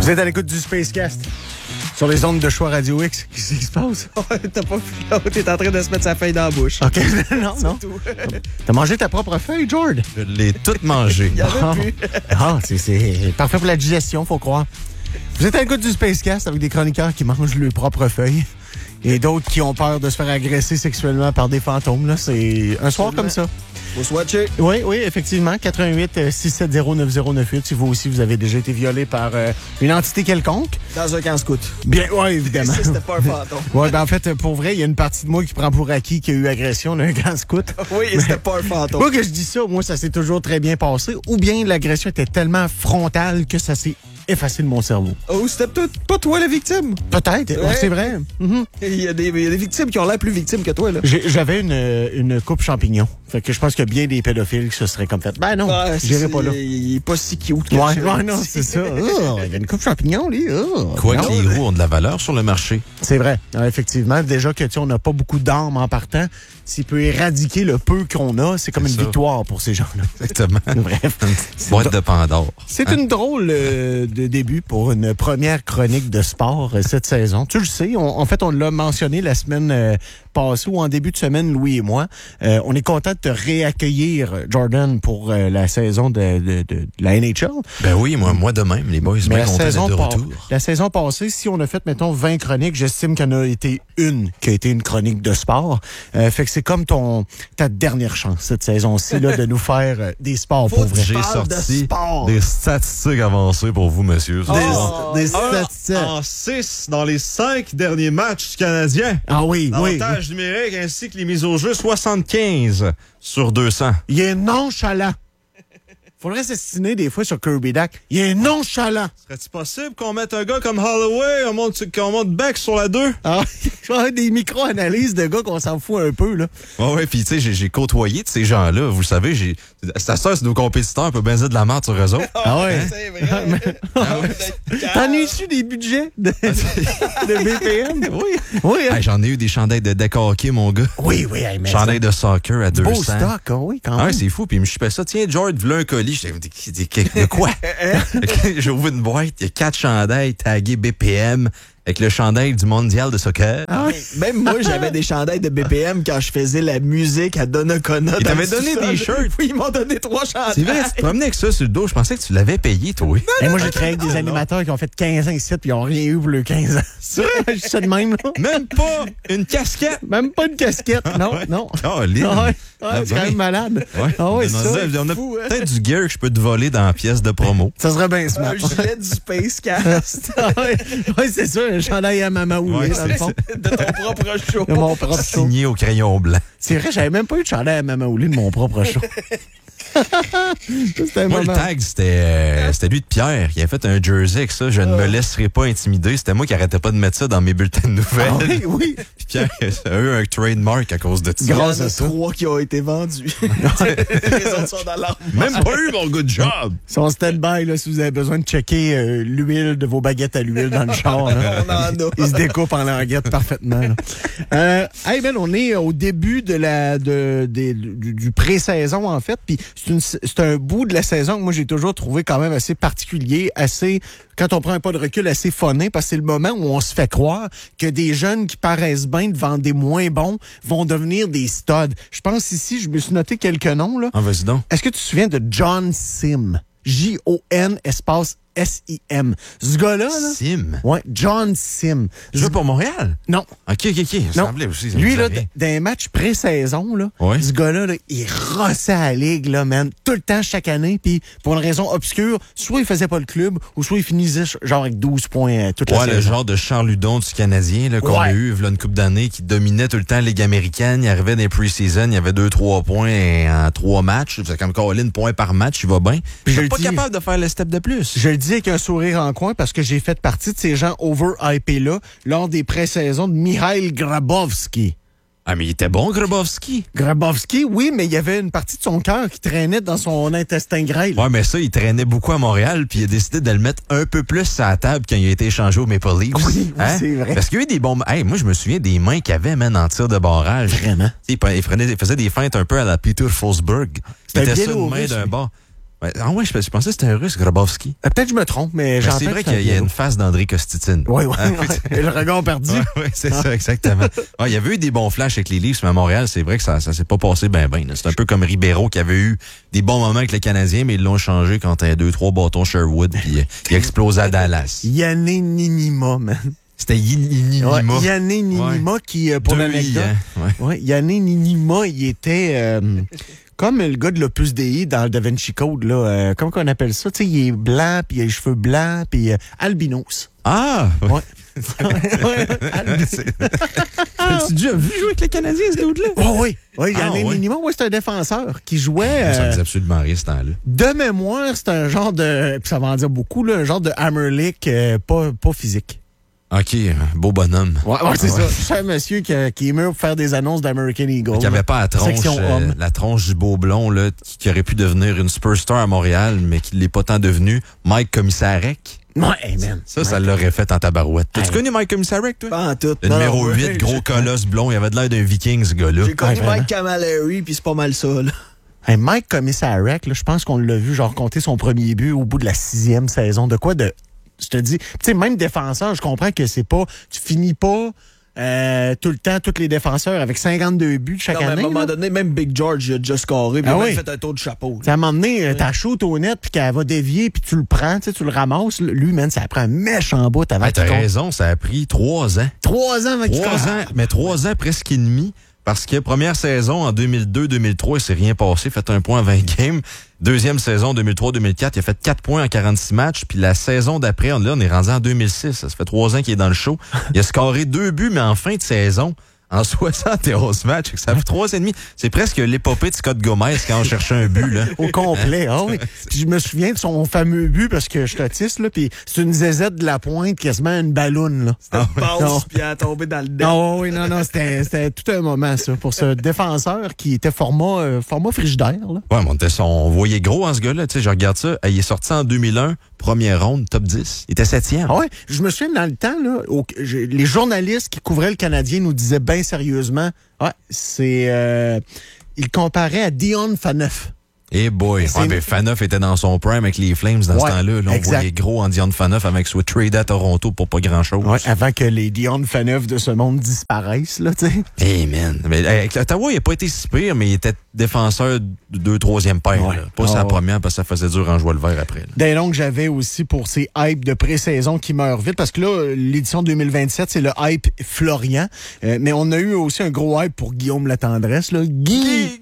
Vous êtes à l'écoute du Spacecast sur les ondes de choix Radio X. Qu'est-ce qui se passe? T'as pas vu là, t'es en train de se mettre sa feuille dans la bouche. OK, non. T'as mangé ta propre feuille, Jord? Je l'ai toute mangée. Il y en a plus. C'est parfait pour la digestion, faut croire. Vous êtes à l'écoute du Spacecast avec des chroniqueurs qui mangent leurs propres feuilles et d'autres qui ont peur de se faire agresser sexuellement par des fantômes. Là. C'est un soir comme ça. Faut se watcher. Oui, effectivement. 88-670-9098. Si vous aussi, vous avez déjà été violé par une entité quelconque. Dans un camp scout. Bien, oui, évidemment. Si c'était pas un fantôme. Oui, en fait, pour vrai, il y a une partie de moi qui prend pour acquis qu'il y a eu agression d'un camp scout. Oui, et c'était pas un fantôme. Moi, que je dis ça, moi, ça s'est toujours très bien passé. Ou bien l'agression était tellement frontale que ça s'est effacé de mon cerveau. Oh, c'était peut-être pas toi la victime. Peut-être, Ouais. c'est vrai. Mhm. Il y a des victimes qui ont l'air plus victimes que toi, là. J'avais une coupe champignon. Fait que je pense qu'il y a bien des pédophiles qui se seraient comme fait. Ben non, j'irai pas là. Il est pas si cute que Ouais, ça. non, c'est ça. Oh, il y a une coupe champignon, lui. Oh. Quoi Non. que les roues ont de la valeur sur le marché. C'est vrai. Effectivement, déjà que tu sais, on n'a pas beaucoup d'armes en partant, s'il peut éradiquer le peu qu'on a, c'est comme C'est une ça. victoire pour ces gens-là. Exactement. Bref. Boîte de Pandore. C'est une drôle de début pour une première chronique de sport cette saison. Tu le sais, en fait, on l'a mentionné la semaine passée ou en début de semaine, Louis et moi. On est content de te réaccueillir, Jordan, pour la saison de la NHL. Ben oui, moi de même, les boys, Mais bien content d'être de retour. la saison passée, si on a fait, mettons, 20 chroniques, j'estime qu'il y en a été une qui a été une chronique de sport. Fait que c'est comme ta dernière chance cette saison-ci là, de nous faire des sports pour vrai. J'ai parle de sorti sport. des statistiques avancées pour vous, messieurs. Des statistiques. En 6 dans les 5 derniers matchs canadiens. Ah oui. L'avantage numérique ainsi que les mises au jeu, 75 sur 200. Il est nonchalant. Faudrait s'estimer des fois sur Kirby Duck. Il est nonchalant. Serait-il possible qu'on mette un gars comme Holloway, qu'on monte Beck sur la 2? Ah, je vais des micro-analyses de gars qu'on s'en fout un peu, là. Ouais, puis tu sais, j'ai côtoyé de ces gens-là. Vous le savez, c'est ça, c'est nos compétiteurs, on peut bien dire de la merde sur eux autres. Ah ouais? C'est vrai. T'en es-tu des budgets de BPM? Oui. Oui, hein? Hey, j'en ai eu des chandails de deck hockey, mon gars. Oui, hey, mais Chandail de soccer à du 200. beau stock, hein, oui, quand Ah ouais, même. c'est fou. Puis il me chipait ça. Tiens, George, v'là un colis. J'étais de quoi? J'ai ouvert une boîte. Il y a 4 chandails tagués BPM avec le chandail du mondial de soccer. Ah, Même moi, j'avais des chandails de BPM quand je faisais la musique à Donnacona. Ils dans t'avaient le donné sous-sol. des shirts. Oui, ils m'ont donné 3 chandails. C'est vrai, tu te promenais avec ça sur le dos. Je pensais que tu l'avais payé, toi. hey, moi, j'ai travaillé avec des animateurs qui ont fait 15 ans ici, puis ils n'ont rien eu pour le 15 ans. C'est vrai? Je suis ça de même, là. Même pas une casquette. Même pas une casquette. Non, non. Oh, Lynn. Ah ouais, Ah, c'est quand ben. même malade. Ouais. Ah ouais, on ça, a, on a fou, hein? peut-être du gear que je peux te voler dans la pièce de promo. ça serait bien smart. Un gilet du Spacecast. Ah ouais, c'est ça, un chandail à Mama Oulé, Ouais, dans le fond. De ton propre show. De mon propre show. Signé au crayon blanc. C'est vrai, j'avais même pas eu de chandail à Mama Oulé de mon propre show. Ça, c'était un Moi, moment. le tag, c'était lui de Pierre. Il a fait un jersey avec ça. Je ne me laisserai pas intimider. C'était moi qui arrêtais pas de mettre ça dans mes bulletins de nouvelles. Ah oui, oui. Puis Pierre a eu un trademark à cause de ça. Il y en Grâce a à ça. 3 qui ont été vendus. Les autres sont dans l'arme. Même pas eu mon good job. Son stand-by, là, si vous avez besoin de checker l'huile de vos baguettes à l'huile dans le char. Là. On en a. Il se découpe en languette parfaitement. Là. Hey, Ben, on est au début du pré-saison, en fait. Puis c'est un bout de la saison que moi, j'ai toujours trouvé quand même assez particulier, assez, quand on prend un pas de recul, assez funné, parce que c'est le moment où on se fait croire que des jeunes qui paraissent bien devant des moins bons vont devenir des studs. Je pense ici, je me suis noté quelques noms, là. Ah, vas-y donc. Est-ce que tu te souviens de John Sim? J-O-N espace S-I-M. Ce gars-là, là. Sim. Ouais, John Sim. Tu joues pour Montréal? Non. OK. Non. Semblait aussi, ça me Lui, disait là, rien. dans les matchs pré-saison, là, Ouais. ce gars-là, là, il rossait à la ligue, là, man, tout le temps, chaque année, puis pour une raison obscure, soit il faisait pas le club, ou soit il finissait genre avec 12 points toute la Ouais, saison. le genre de Charles Hudon du Canadien là, qu'on Ouais. a eu il y a une couple d'années qui dominait tout le temps la Ligue américaine. Il arrivait dans les pre-season, il y avait 2-3 points en 3 matchs. C'est comme Colin, point par match, il va bien. Puis je Il le est pas dis- capable de faire le step de plus. Je le dis avec un sourire en coin parce que j'ai fait partie de ces gens over-hypés-là lors des pré-saisons de Mikhail Grabowski. Ah, mais il était bon, Grabowski. Grabowski, oui, mais il y avait une partie de son cœur qui traînait dans son intestin grêle. Ouais, mais ça, il traînait beaucoup à Montréal, puis il a décidé de le mettre un peu plus sur la table quand il a été échangé au Maple Leafs. Oui, c'est vrai. Parce qu'il y a eu des bons... Hey, moi, je me souviens des mains qu'il avait, man, en tir de barrage. Vraiment? Il faisait des feintes un peu à la Peter Forsberg. Il C'était était ça, une Biélorusse, main d'un lui. bord. Ah ouais, je pensais que c'était un Russe, Grabowski. Peut-être que je me trompe, mais Ben, j'entends c'est vrai que qu'il y a une face d'André Kostitine. Oui, oui. Le regard perdu. Oui, c'est ça, exactement. Ah, il y avait eu des bons flashs avec les Leafs, mais à Montréal, c'est vrai que ça s'est pas passé bien. C'est un peu comme Ribeiro qui avait eu des bons moments avec les Canadiens, mais ils l'ont changé quand il y a 2-3 bâtons Sherwood, puis il a explosé à Dallas. Yanné Ninima, man. C'était Ninima. Ouais, Yanné Ninima qui, pour l'anecdote, Yanné Ninima, il était comme le gars de l'Opus Dei dans le Da Vinci Code, là. Comment qu'on appelle ça? Tu sais, il est blanc, puis il a les cheveux blancs, puis albinos. Ah! Ouais. As-tu déjà vu jouer avec les Canadiens, ce dude-là? Oui, Yanné Ninima, c'est un défenseur qui jouait... Ça me dit absolument rien, ce temps-là. De mémoire, c'est un genre de... Puis ça va en dire beaucoup, là, un genre de Hammerlick pas physique. OK, beau bonhomme. Ouais, c'est ça. C'est un monsieur qui est mûr pour faire des annonces d'American Eagle. Qui n'avait pas la tronche du beau blond là, qui aurait pu devenir une superstar à Montréal, mais qui ne l'est pas tant devenu. Mike Commissarek. Ouais, man. Ça l'aurait fait en tabarouette. T'as-tu connu Mike Commissarek, toi? Pas en tout. Le numéro 8, gros colosse blond. Il avait de l'air d'un viking, ce gars-là. J'ai connu Mike Camilleri, puis c'est pas mal ça, là. Hey, Mike Commissarek, là, je pense qu'on l'a vu, genre, compter son premier but au bout de la 6e saison. De quoi de... Je te dis, tu sais, même défenseur, je comprends que c'est pas... Tu finis pas tout le temps, tous les défenseurs avec 52 buts chaque année. À un moment donné, même Big George, il a déjà scoré, puis il a même fait un tour de chapeau. À un moment donné, t'as shoot au net, puis qu'elle va dévier, puis tu le prends, tu le ramasses. Lui, man, ça prend un méchant bout avant T'as raison, ça a pris 3 ans. 3 ans, mec. 3 ans, mais 3 ans presque et demi. Parce que première saison, en 2002-2003, il s'est rien passé. Il a fait un point en 20 games. Deuxième saison, 2003-2004, il a fait 4 points en 46 matchs. Puis la saison d'après, on est rendu en 2006. Ça fait 3 ans qu'il est dans le show. Il a scoré 2 buts, mais en fin de saison, en 71 matchs. Ça fait 3 ans et demi. C'est presque l'épopée de Scott Gomez quand on cherchait un but, là. Au complet, oui. Puis je me souviens de son fameux but parce que je suis autiste, là, puis c'est une zézette de la pointe, quasiment une balloune, là. C'était une passe, puis elle a tombé dans le dé. Non, c'était tout un moment, ça, pour ce défenseur qui était format frigidaire, là. Ouais, mais on voyait gros en ce gars-là. Tu sais, je regarde ça. Il est sorti en 2001, première ronde, top 10. Il était 7e. Ah ouais, je me souviens dans le temps, là, les journalistes qui couvraient le Canadien nous disaient bien sérieusement, il comparait à Dion Phaneuf. Eh boy, mais Phaneuf était dans son prime avec les Flames dans ce temps-là. Là, on voyait gros en Dion Phaneuf avec soit trade à Toronto pour pas grand-chose. Ouais, avant que les Dion Phaneuf de ce monde disparaissent, là, tu sais. Hey man, mais avec Ottawa, il a pas été si pire, mais il était défenseur de 2e paire. Ouais. Pas sa première, parce que ça faisait dur en jouer le vert après. Dès donc, j'avais aussi pour ces hypes de pré-saison qui meurent vite, parce que là, l'édition 2027, c'est le hype Florian. Mais on a eu aussi un gros hype pour Guillaume Latendresse, là. Guy!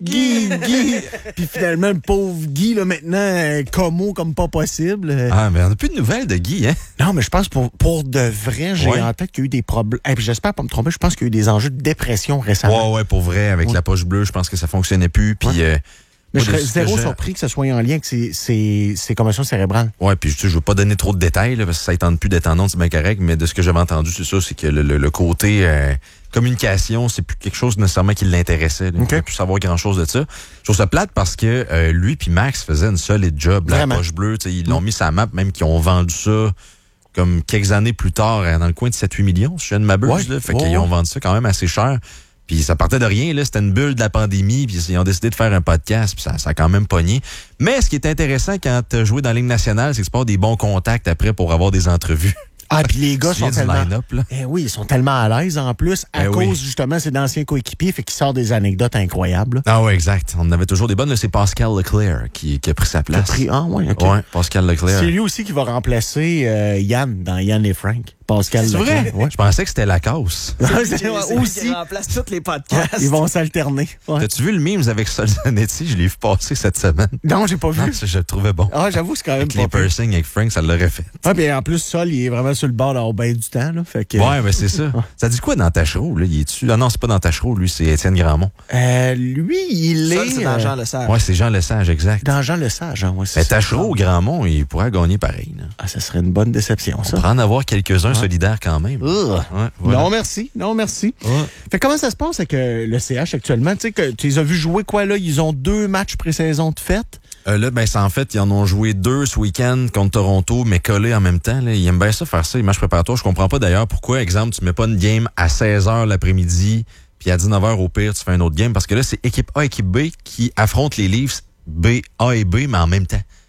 Puis finalement, le pauvre Guy, là, maintenant, como comme pas possible. Ah, mais on n'a plus de nouvelles de Guy, hein? Non, mais je pense pour de vrai, j'ai en tête qu'il y a eu des problèmes. Et puis j'espère pas me tromper, je pense qu'il y a eu des enjeux de dépression récemment. Ouais, pour vrai, avec la poche bleue, je pense que ça fonctionnait plus. Puis, mais je serais zéro surpris que ça soit en lien avec ces commotions cérébrales. Ouais, puis je veux pas donner trop de détails, là, parce que ça ne tente plus d'être en ondes, c'est bien correct, mais de ce que j'avais entendu, c'est ça, c'est que le côté communication, c'est plus quelque chose nécessairement qui l'intéressait. Il ne pouvait plus savoir grand-chose de ça. Je trouve ça plate parce que lui puis Max faisaient une solide job. La poche bleue, ils l'ont mis sur la map, même qu'ils ont vendu ça comme quelques années plus tard, dans le coin de 7-8 millions, si je ne m'abuse. Fait qu'ils ont vendu ça quand même assez cher. Puis ça partait de rien, là, c'était une bulle de la pandémie, puis ils ont décidé de faire un podcast, puis ça a quand même pogné. Mais ce qui est intéressant quand tu as joué dans la Ligue nationale, c'est que tu pas des bons contacts après pour avoir des entrevues. Ah, puis les gars sont tellement... là. Oui, ils sont tellement à l'aise en plus, à cause justement, c'est d'anciens coéquipiers, fait qu'ils sortent des anecdotes incroyables. Ah oui, exact. On avait toujours des bonnes. C'est Pascal Leclerc qui a pris sa place. OK. Ouais, Pascal Leclerc. C'est lui aussi qui va remplacer Yann dans Yann et Frank. Pascal C'est Leclerc. vrai? Ouais. Je pensais que c'était Lacasse. Aussi. Ils remplacent tous les podcasts. Ils vont s'alterner. Ouais. T'as-tu vu le meme avec Sol Zanetti? Je l'ai vu passer cette semaine. Non, j'ai pas vu. Non, je le trouvais bon. Ah, j'avoue, c'est quand même avec les piercings avec Frank, ça l'aurait fait. Ah, bien en plus, Sol, il est vraiment sur le bord d'avoir bien du temps. Là, fait que... Ouais, mais c'est ça. Ça dit quoi dans Tachereau? Là? Il est-tu? Ah non, c'est pas dans Tachereau, lui, c'est Étienne Grandmont. Lui, il Sol, est. c'est dans Jean Lesage. Ouais, c'est Jean Lesage, exact. Dans Jean Lesage, hein, ouais, mais Tachereau, Grandmont, il pourrait gagner pareil. Là. Ah, ça serait une bonne déception, ça. On pourrait en avoir quelques-uns solidaires quand même. Ouais, voilà. Non, merci. Ouais. Fait comment ça se passe avec le CH actuellement? Tu sais que tu les as vus jouer quoi, là? Ils ont 2 matchs pré-saison de fête. Là, ben, en fait, ils en ont joué 2 ce week-end contre Toronto, mais collés en même temps. Là. Ils aiment bien ça, faire ça, les matchs préparatoires. Je comprends pas d'ailleurs pourquoi, exemple, tu mets pas une game à 16h l'après-midi, puis à 19h au pire, tu fais un autre game. Parce que là, c'est équipe A, équipe B qui affrontent les Leafs A et B, mais en même temps.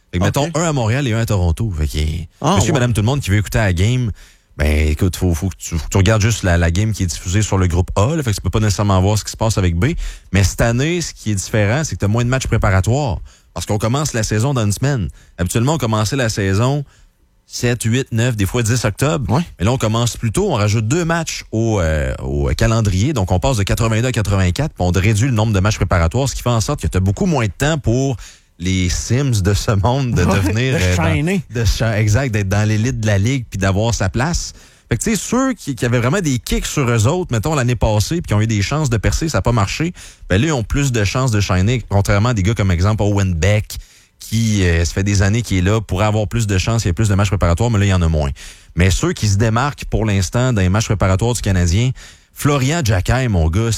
Fait que mettons un à Montréal et un à Toronto. Fait que monsieur, madame, tout le monde qui veut écouter la game, ben écoute, faut que tu regardes juste la game qui est diffusée sur le groupe A. Là, fait que tu peux pas nécessairement voir ce qui se passe avec B. Mais cette année, ce qui est différent, c'est que tu as moins de matchs préparatoires. Parce qu'on commence la saison dans une semaine. Habituellement, on commençait la saison 7, 8, 9, des fois 10 octobre. Ouais. Mais là, on commence plus tôt. On rajoute 2 matchs au calendrier. Donc, on passe de 82 à 84. Puis on réduit le nombre de matchs préparatoires, ce qui fait en sorte que tu as beaucoup moins de temps pour les Sims de ce monde de devenir... exact, d'être dans l'élite de la ligue puis d'avoir sa place. Fait que tu sais, ceux qui avaient vraiment des kicks sur eux autres, mettons l'année passée, puis qui ont eu des chances de percer, ça n'a pas marché, ben là, ils ont plus de chances de shiner, contrairement à des gars comme exemple Owen Beck, qui ça fait des années qu'il est là, pourrait avoir plus de chances, il y a plus de matchs préparatoires, mais là, il y en a moins. Mais ceux qui se démarquent pour l'instant dans les matchs préparatoires du Canadien, Florian Jacquet, mon gars,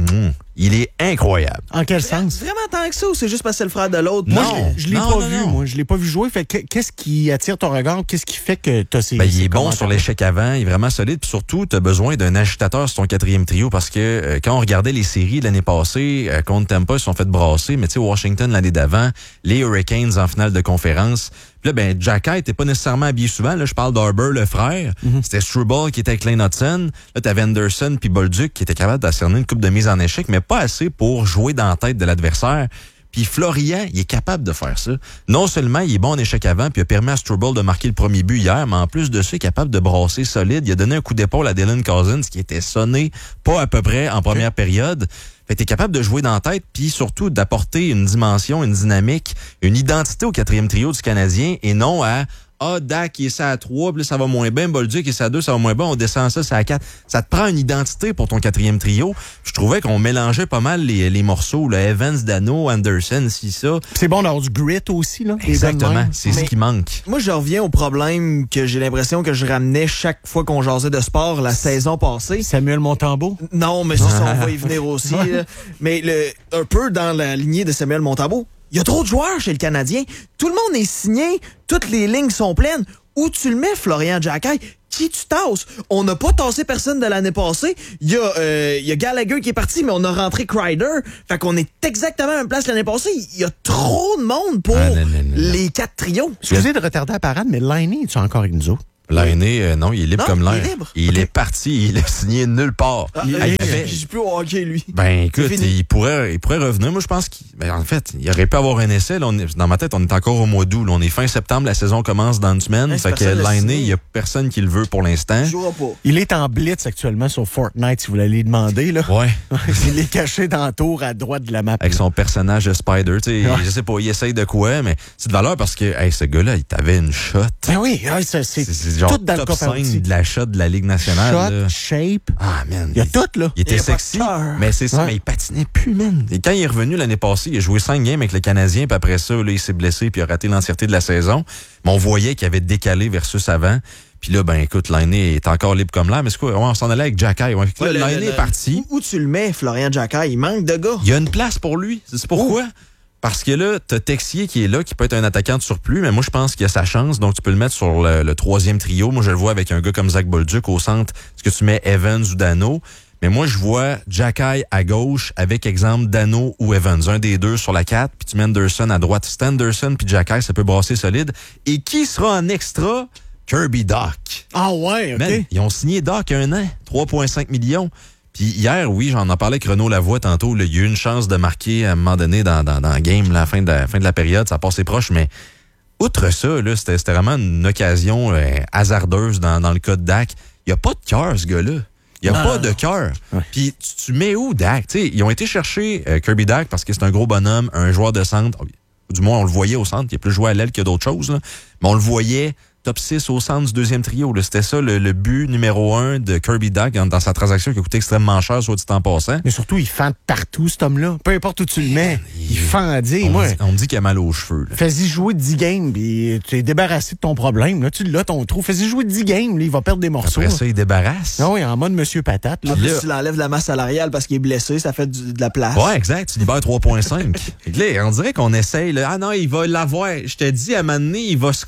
il est incroyable. En quel sens? Vraiment tant que ça ou c'est juste parce que c'est le frère de l'autre? Non, je l'ai pas vu. Moi, je l'ai pas vu jouer. Fait qu'est-ce qui attire ton regard? Qu'est-ce qui fait que tu as ces... il est bon sur l'échec avant, il est vraiment solide. Puis surtout, tu as besoin d'un agitateur sur ton 4e trio parce que quand on regardait les séries de l'année passée, contre Tampa, ils se sont fait brasser. Mais tu sais, Washington l'année d'avant, les Hurricanes en finale de conférence. Puis là, Jacquet n'était pas nécessairement habillé souvent. Là, je parle d'Arber, le frère. C'était Struble qui était avec Lane Hudson. Là, t'avais Anderson puis Bolduc qui était capable d'ascerner une coupe de mise en échec, mais pas assez pour jouer dans la tête de l'adversaire. Puis Florian, il est capable de faire ça. Non seulement il est bon en échec avant, puis il a permis à Struble de marquer le premier but hier, mais en plus de ça, il est capable de brasser solide. Il a donné un coup d'épaule à Dylan Cousins qui était sonné pas à peu près en première période. Fait que t'es capable de jouer dans la tête, puis surtout d'apporter une dimension, une dynamique, une identité au 4e trio du Canadien et non à Dak, il est ça à 3, puis là, ça va moins bien. Bolduc, il est ça à 2, ça va moins bien. On descend ça à 4. Ça te prend une identité pour ton 4e trio. Je trouvais qu'on mélangeait pas mal les morceaux. Là, Evans, Dano, Anderson, ça. C'est bon d'avoir du grit aussi, là. Exactement. C'est ce qui manque. Moi, je reviens au problème que j'ai l'impression que je ramenais chaque fois qu'on jasait de sport la saison passée. Samuel Montembeault? Non, mais ça, on va y venir aussi. Là. Mais un peu dans la lignée de Samuel Montembeault. Il y a trop de joueurs chez le Canadien. Tout le monde est signé. Toutes les lignes sont pleines. Où tu le mets, Florian Jacquet? Qui tu tasses? On n'a pas tassé personne de l'année passée. Il y a Gallagher qui est parti, mais on a rentré Kreider. Fait qu'on est exactement à la même place l'année passée. Il y a trop de monde pour les 4 trios. Excusez de retarder la parade, mais Laine, es-tu encore avec nous autres? L'aîné, non, il est libre comme l'air. Il est parti, il a signé nulle part. J'ai plus au hockey, lui. Ben écoute, il pourrait revenir. Moi, je pense qu'en fait, il aurait pu avoir un essai. Là, dans ma tête, on est encore au mois d'août. Là, on est fin septembre, la saison commence dans une semaine. Fait que l'aîné, il y a personne qui le veut pour l'instant. Il est en blitz actuellement sur Fortnite, si vous l'allez demander. Là. Ouais. Il est caché dans le tour à droite de la map. Avec son personnage de Spider. Tu sais, je sais pas, il essaye de quoi, mais c'est de valeur parce que ce gars-là, il t'avait une shot. Ben oui, c'est genre tout dans top 5 de la shot de la Ligue nationale. Shot, là. shape. Ah, man. Il y a tout, là. Il était sexy, mais c'est ça, mais il patinait plus, man. Et quand il est revenu l'année passée, il a joué 5 games avec le Canadien, puis après ça, là, il s'est blessé, puis il a raté l'entièreté de la saison. Mais on voyait qu'il avait décalé versus avant. Puis là, ben écoute, Laine est encore libre comme l'air. Mais c'est quoi? On s'en allait avec Jacquet. Laine est parti. Où tu le mets, Florian Jacquet? Il manque de gars. Il y a une place pour lui. C'est pourquoi? Parce que là, t'as Texier qui est là, qui peut être un attaquant de surplus, mais moi, je pense qu'il a sa chance. Donc, tu peux le mettre sur le 3e trio. Moi, je le vois avec un gars comme Zach Bolduc au centre. Est-ce que tu mets Evans ou Dano? Mais moi, je vois Jacquet à gauche avec, exemple, Dano ou Evans. Un des deux sur la 4, puis tu mets Anderson à droite. C'est Anderson puis Jacquet, ça peut brasser solide. Et qui sera en extra? Kirby Dach. Ah ouais, OK. Man, ils ont signé Dach 1 an, 3,5 millions. Puis hier, oui, j'en ai parlé avec Renaud Lavoie tantôt. Là, il y a eu une chance de marquer à un moment donné dans le game, là, à la fin de la période. Ça passait proche, mais outre ça, là, c'était vraiment une occasion hasardeuse dans le cas de Dak. Il n'y a pas de cœur, ce gars-là. Il n'y a pas de cœur. Ouais. Puis tu mets où Dak? T'sais, ils ont été chercher Kirby Dach parce que c'est un gros bonhomme, un joueur de centre. Du moins, on le voyait au centre. Il a plus joué à l'aile que d'autres choses. Là. Mais on le voyait top 6 au centre du 2e trio. Là. C'était ça le but numéro 1 de Kirby Dach dans sa transaction qui a coûté extrêmement cher, soit dit en passant. Mais surtout, il fend partout, cet homme-là. Peu importe où tu le mets, il fend à dire. On me dit qu'il a mal aux cheveux. Là. Fais-y jouer 10 games, puis tu es débarrassé de ton problème. Là, tu l'as, ton trou. Fais-y jouer 10 games, là, il va perdre des morceaux. Après ça, il débarrasse. Ah oui, en mode Monsieur Patate. Là. En plus, tu l'enlèves de la masse salariale parce qu'il est blessé, ça fait de la place. Ouais, exact. Tu libères 3,5. Là, on dirait qu'on essaye. Là, ah non, il va l'avoir. Je te dis, à un moment donné, il va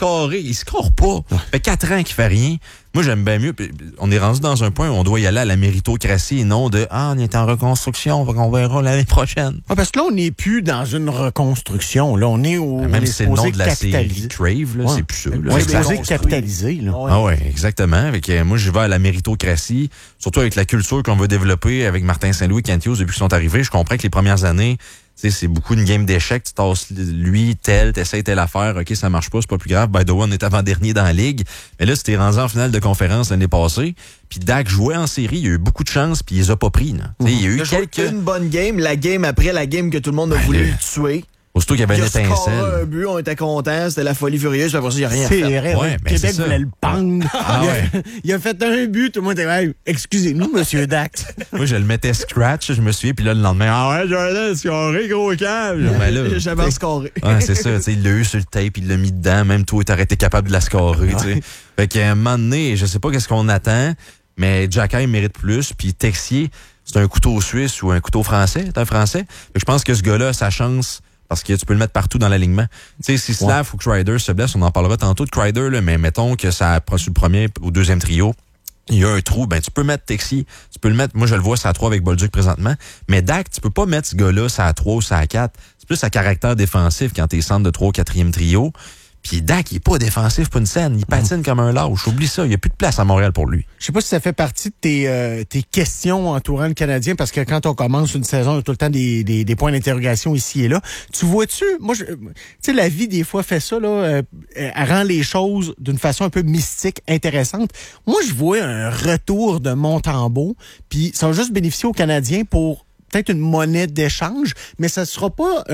scorer. Il score pas. Ça fait 4 ans qu'il fait rien. Moi, j'aime bien mieux. Puis on est rendu dans un point où on doit y aller à la méritocratie et non de « Ah, on est en reconstruction, on verra l'année prochaine. » Parce que là, on n'est plus dans une reconstruction. Là, on est au... Même si c'est le nom de la série Crave, là, c'est plus ça. On est supposé capitaliser. Là. Ah ouais, exactement. Avec, moi, je vais à la méritocratie, surtout avec la culture qu'on veut développer avec Martin Saint-Louis et Kent Hughes depuis qu'ils sont arrivés. Je comprends que les premières années, c'est beaucoup une game d'échecs. Tu tasses lui, t'essayes telle affaire. OK, ça marche pas, c'est pas plus grave. By the way, on est avant-dernier dans la ligue. Mais là, c'était rendu en finale de conférence l'année passée. Puis Dak jouait en série. Il a eu beaucoup de chance, puis il les a pas pris. Il y a eu une bonne game. La game après la game que tout le monde a voulu tuer. Aussitôt qu'il y avait une étincelle. Un but, on était contents, c'était la folie furieuse, puis après ça, il n'y a rien fait. C'est vrai, ouais, Québec voulait le pendre. Il a fait un but, tout le monde était hey, excusez-nous, monsieur Dax. Moi, je le mettais scratch, je me souviens, puis là, le lendemain, ah ouais, Jordan, scoré, gros câble. J'avais scoré. Ouais, c'est ça, il l'a eu sur le tape, il l'a mis dedans, même toi, t'aurais été capable de la scorer, tu sais. Fait qu'à un moment donné, je sais pas qu'est-ce qu'on attend, mais Jacky mérite plus, puis Texier, c'est un couteau suisse ou un couteau français, c'est un français. Fait que je pense que ce gars-là a sa chance. Parce que tu peux le mettre partout dans l'alignement. Tu sais, si Slav ou Kreider se blesse, on en parlera tantôt de Kreider, là, mais mettons que ça approche sur le premier ou deuxième trio, il y a un trou, ben tu peux mettre Texier, tu peux le mettre, moi je le vois, c'est à 3 avec Bolduc présentement, mais Dak, tu peux pas mettre ce gars-là, c'est à 3 ou c'est à 4. C'est plus à caractère défensif quand t'es centre de 3 ou 4e trio. Puis Dak, il est pas défensif pour une scène. Il patine comme un lâche. Oublie ça. Il n'y a plus de place à Montréal pour lui. Je sais pas si ça fait partie de tes questions entourant le Canadien, parce que quand on commence une saison, il y a tout le temps des points d'interrogation ici et là. Tu vois-tu, moi, tu sais, la vie, des fois, fait ça, là, elle rend les choses d'une façon un peu mystique, intéressante. Moi, je vois un retour de Montembeault, puis ça va juste bénéficier aux Canadiens pour peut-être une monnaie d'échange, mais ça sera pas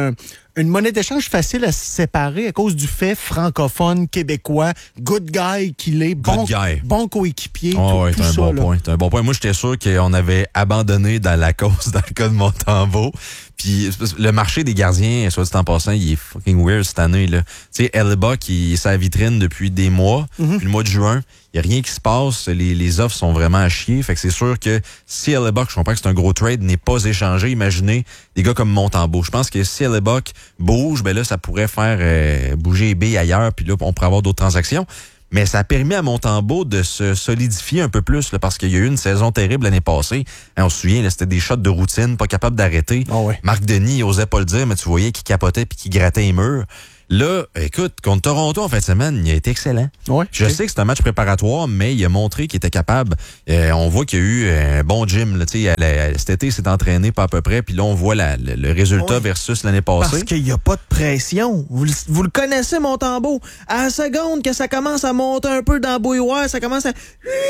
une monnaie d'échange facile à se séparer à cause du fait francophone, québécois, good guy qu'il est, bon coéquipier, ouais, tout ça. C'est un bon point. Moi, j'étais sûr qu'on avait abandonné dans la cause dans le cas de Montembeault. Puis le marché des gardiens, soit dit en passant, il est fucking weird cette année, là. Tu sais, Hellebuyck, il est sa vitrine depuis des mois, depuis le mois de juin. Il n'y a rien qui se passe. Les offres sont vraiment à chier. Fait que c'est sûr que si Hellebuyck, je comprends que c'est un gros trade, n'est pas échangé, imaginez des gars comme Montembeault. Je pense que si Hellebuyck bouge, ben là, ça pourrait faire bouger B ailleurs, puis là, on pourrait avoir d'autres transactions. Mais ça a permis à Montembeault de se solidifier un peu plus, là, parce qu'il y a eu une saison terrible l'année passée. Hein, on se souvient, là, c'était des shots de routine, pas capable d'arrêter. Marc Denis, il osait pas le dire, mais tu voyais qu'il capotait puis qu'il grattait les murs. Là, écoute, contre Toronto en fin de semaine, il a été excellent. Je sais que c'est un match préparatoire, mais il a montré qu'il était capable. On voit qu'il y a eu un bon gym. Là, cet été, il s'est entraîné pas à peu près, puis là, on voit le résultat versus l'année passée. Parce qu'il n'y a pas de pression. Vous le connaissez, Montembeault. À la seconde que ça commence à monter un peu dans la bouilloire, ça commence à...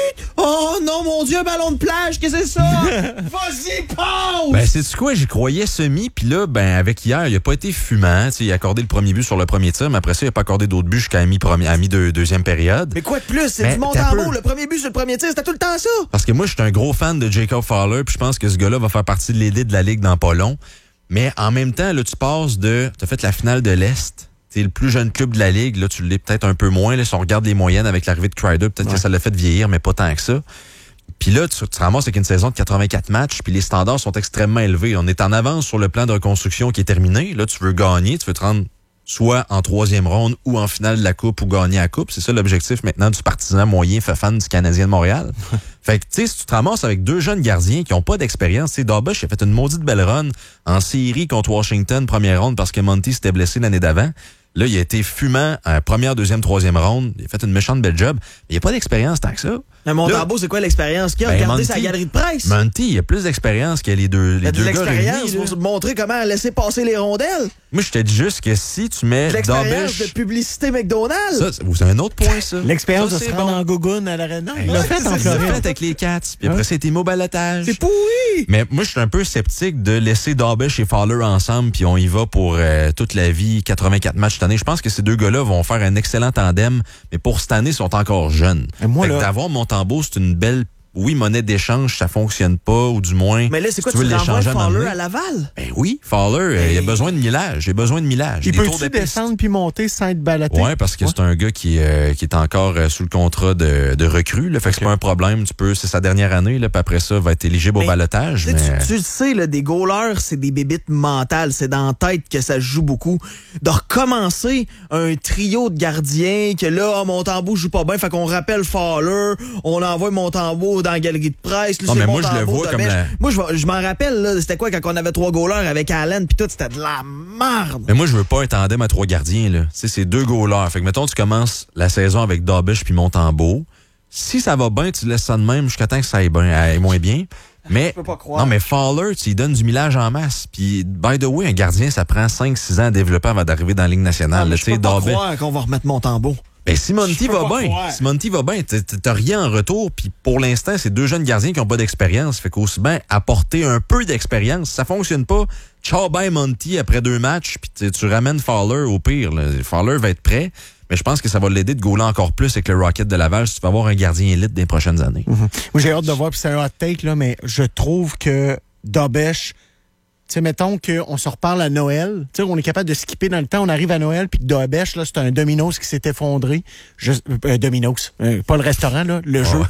Oh non, mon Dieu, ballon de plage, qu'est-ce que c'est ça? Vas-y, pause! Ben, c'est quoi? J'y croyais semi, puis là, ben, avec hier, il a pas été fumant. Il a accordé le premier but sur le premier tir, mais après ça, il n'a pas accordé d'autres buts jusqu'à deuxième période. Mais quoi de plus? C'est du Montembeault. Le premier but sur le premier tir, c'était tout le temps ça. Parce que moi, je suis un gros fan de Jacob Fowler, puis je pense que ce gars-là va faire partie de l'élite de la Ligue dans pas long. Mais en même temps, là, tu passes t'as fait la finale de l'Est. T'es le plus jeune club de la Ligue. Là, tu l'es peut-être un peu moins. Là, si on regarde les moyennes avec l'arrivée de Kreider, peut-être que ça l'a fait vieillir, mais pas tant que ça. Puis là, tu te ramasses avec une saison de 84 matchs, puis les standards sont extrêmement élevés. On est en avance sur le plan de reconstruction qui est terminé. Là, tu veux gagner, tu veux te rendre soit en 3e ronde ou en finale de la Coupe ou gagner la Coupe. C'est ça l'objectif maintenant du partisan moyen fan du Canadien de Montréal. Fait que, tu sais, si tu te ramasses avec 2 jeunes gardiens qui n'ont pas d'expérience, tu sais, Darbush a fait une maudite belle run en série contre Washington, première ronde, parce que Monty s'était blessé l'année d'avant. Là, il a été fumant en première, deuxième, 3e ronde. Il a fait une méchante belle job. Mais il n'y a pas d'expérience tant que ça. Mais Montembeault, c'est quoi l'expérience qu'il a? Regardez sa galerie de presse. Monty, il a plus d'expérience que les deux gars réunis. Pour montrer comment laisser passer les rondelles. Moi, je te dis juste que si tu mets l'expérience Darbush... de publicité McDonald's. Ça, c'est un autre point, ça. L'expérience de se rendre en Gougoune à l'Arena. Il l'a fait en Floride. Il l'a fait avec les Cats. Puis après, c'était au balotage. C'est pourri! Mais moi, je suis un peu sceptique de laisser Darbush et Fowler ensemble, puis on y va pour toute la vie, 84 matchs cette année. Je pense que ces deux gars-là vont faire un excellent tandem, mais pour cette année, ils sont encore jeunes. D'avoir Montembeault, c'est une belle oui, monnaie d'échange, ça fonctionne pas, ou du moins... Mais là, c'est quoi, si tu veux renvoies l'échanger Fowler à Laval? Ben oui, Fowler, il a besoin de millage. Il a besoin de millage. Il peut-tu descendre puis monter sans être balaté? Oui, parce que c'est un gars qui est encore sous le contrat de recrue. Là, fait que c'est pas un problème. C'est sa dernière année, là, puis après ça, il va être éligible au balotage. Tu le sais, là, des goalers, c'est des bébites mentales. C'est dans la tête que ça joue beaucoup. De recommencer un trio de gardiens, que là, Montembeault joue pas bien, fait qu'on rappelle Fowler, on envoie Montembeault dans la galerie de presse. Là, non, mais moi, je le vois comme Moi, je m'en rappelle, là, c'était quoi quand on avait 3 goalers avec Allen pis tout, c'était de la merde. Mais moi, je veux pas un tandem à 3 gardiens, là. Tu sais, c'est 2 goalers. Fait que, mettons, tu commences la saison avec Dobish puis Montembeault. Si ça va bien, tu laisses ça de même jusqu'à temps que ça aille moins bien. Mais, je peux pas croire. Non, mais Fowler, tu lui donnes du millage en masse. Puis, by the way, un gardien, ça prend 5-6 ans à développer avant d'arriver dans la Ligue nationale. Je peux pas croire qu'on va remettre Montembeault. Ben, si Monty va bien, t'as rien en retour. Puis pour l'instant, c'est 2 jeunes gardiens qui n'ont pas d'expérience. Fait qu'aussi bien apporter un peu d'expérience. Si ça fonctionne pas, ciao bye Monty après 2 matchs. Puis tu ramènes Fowler au pire. Là. Fowler va être prêt. Mais je pense que ça va l'aider de gauler encore plus avec le Rocket de Laval si tu vas avoir un gardien élite des prochaines années. Moi, j'ai hâte de voir, puis c'est un hot take, là, mais je trouve que Dobish, tu sais, mettons qu'on se reparle à Noël. Tu sais, on est capable de skipper dans le temps. On arrive à Noël, puis que Dobish, là, c'est un Domino's qui s'est effondré. Domino's. Pas le restaurant, là, le jeu.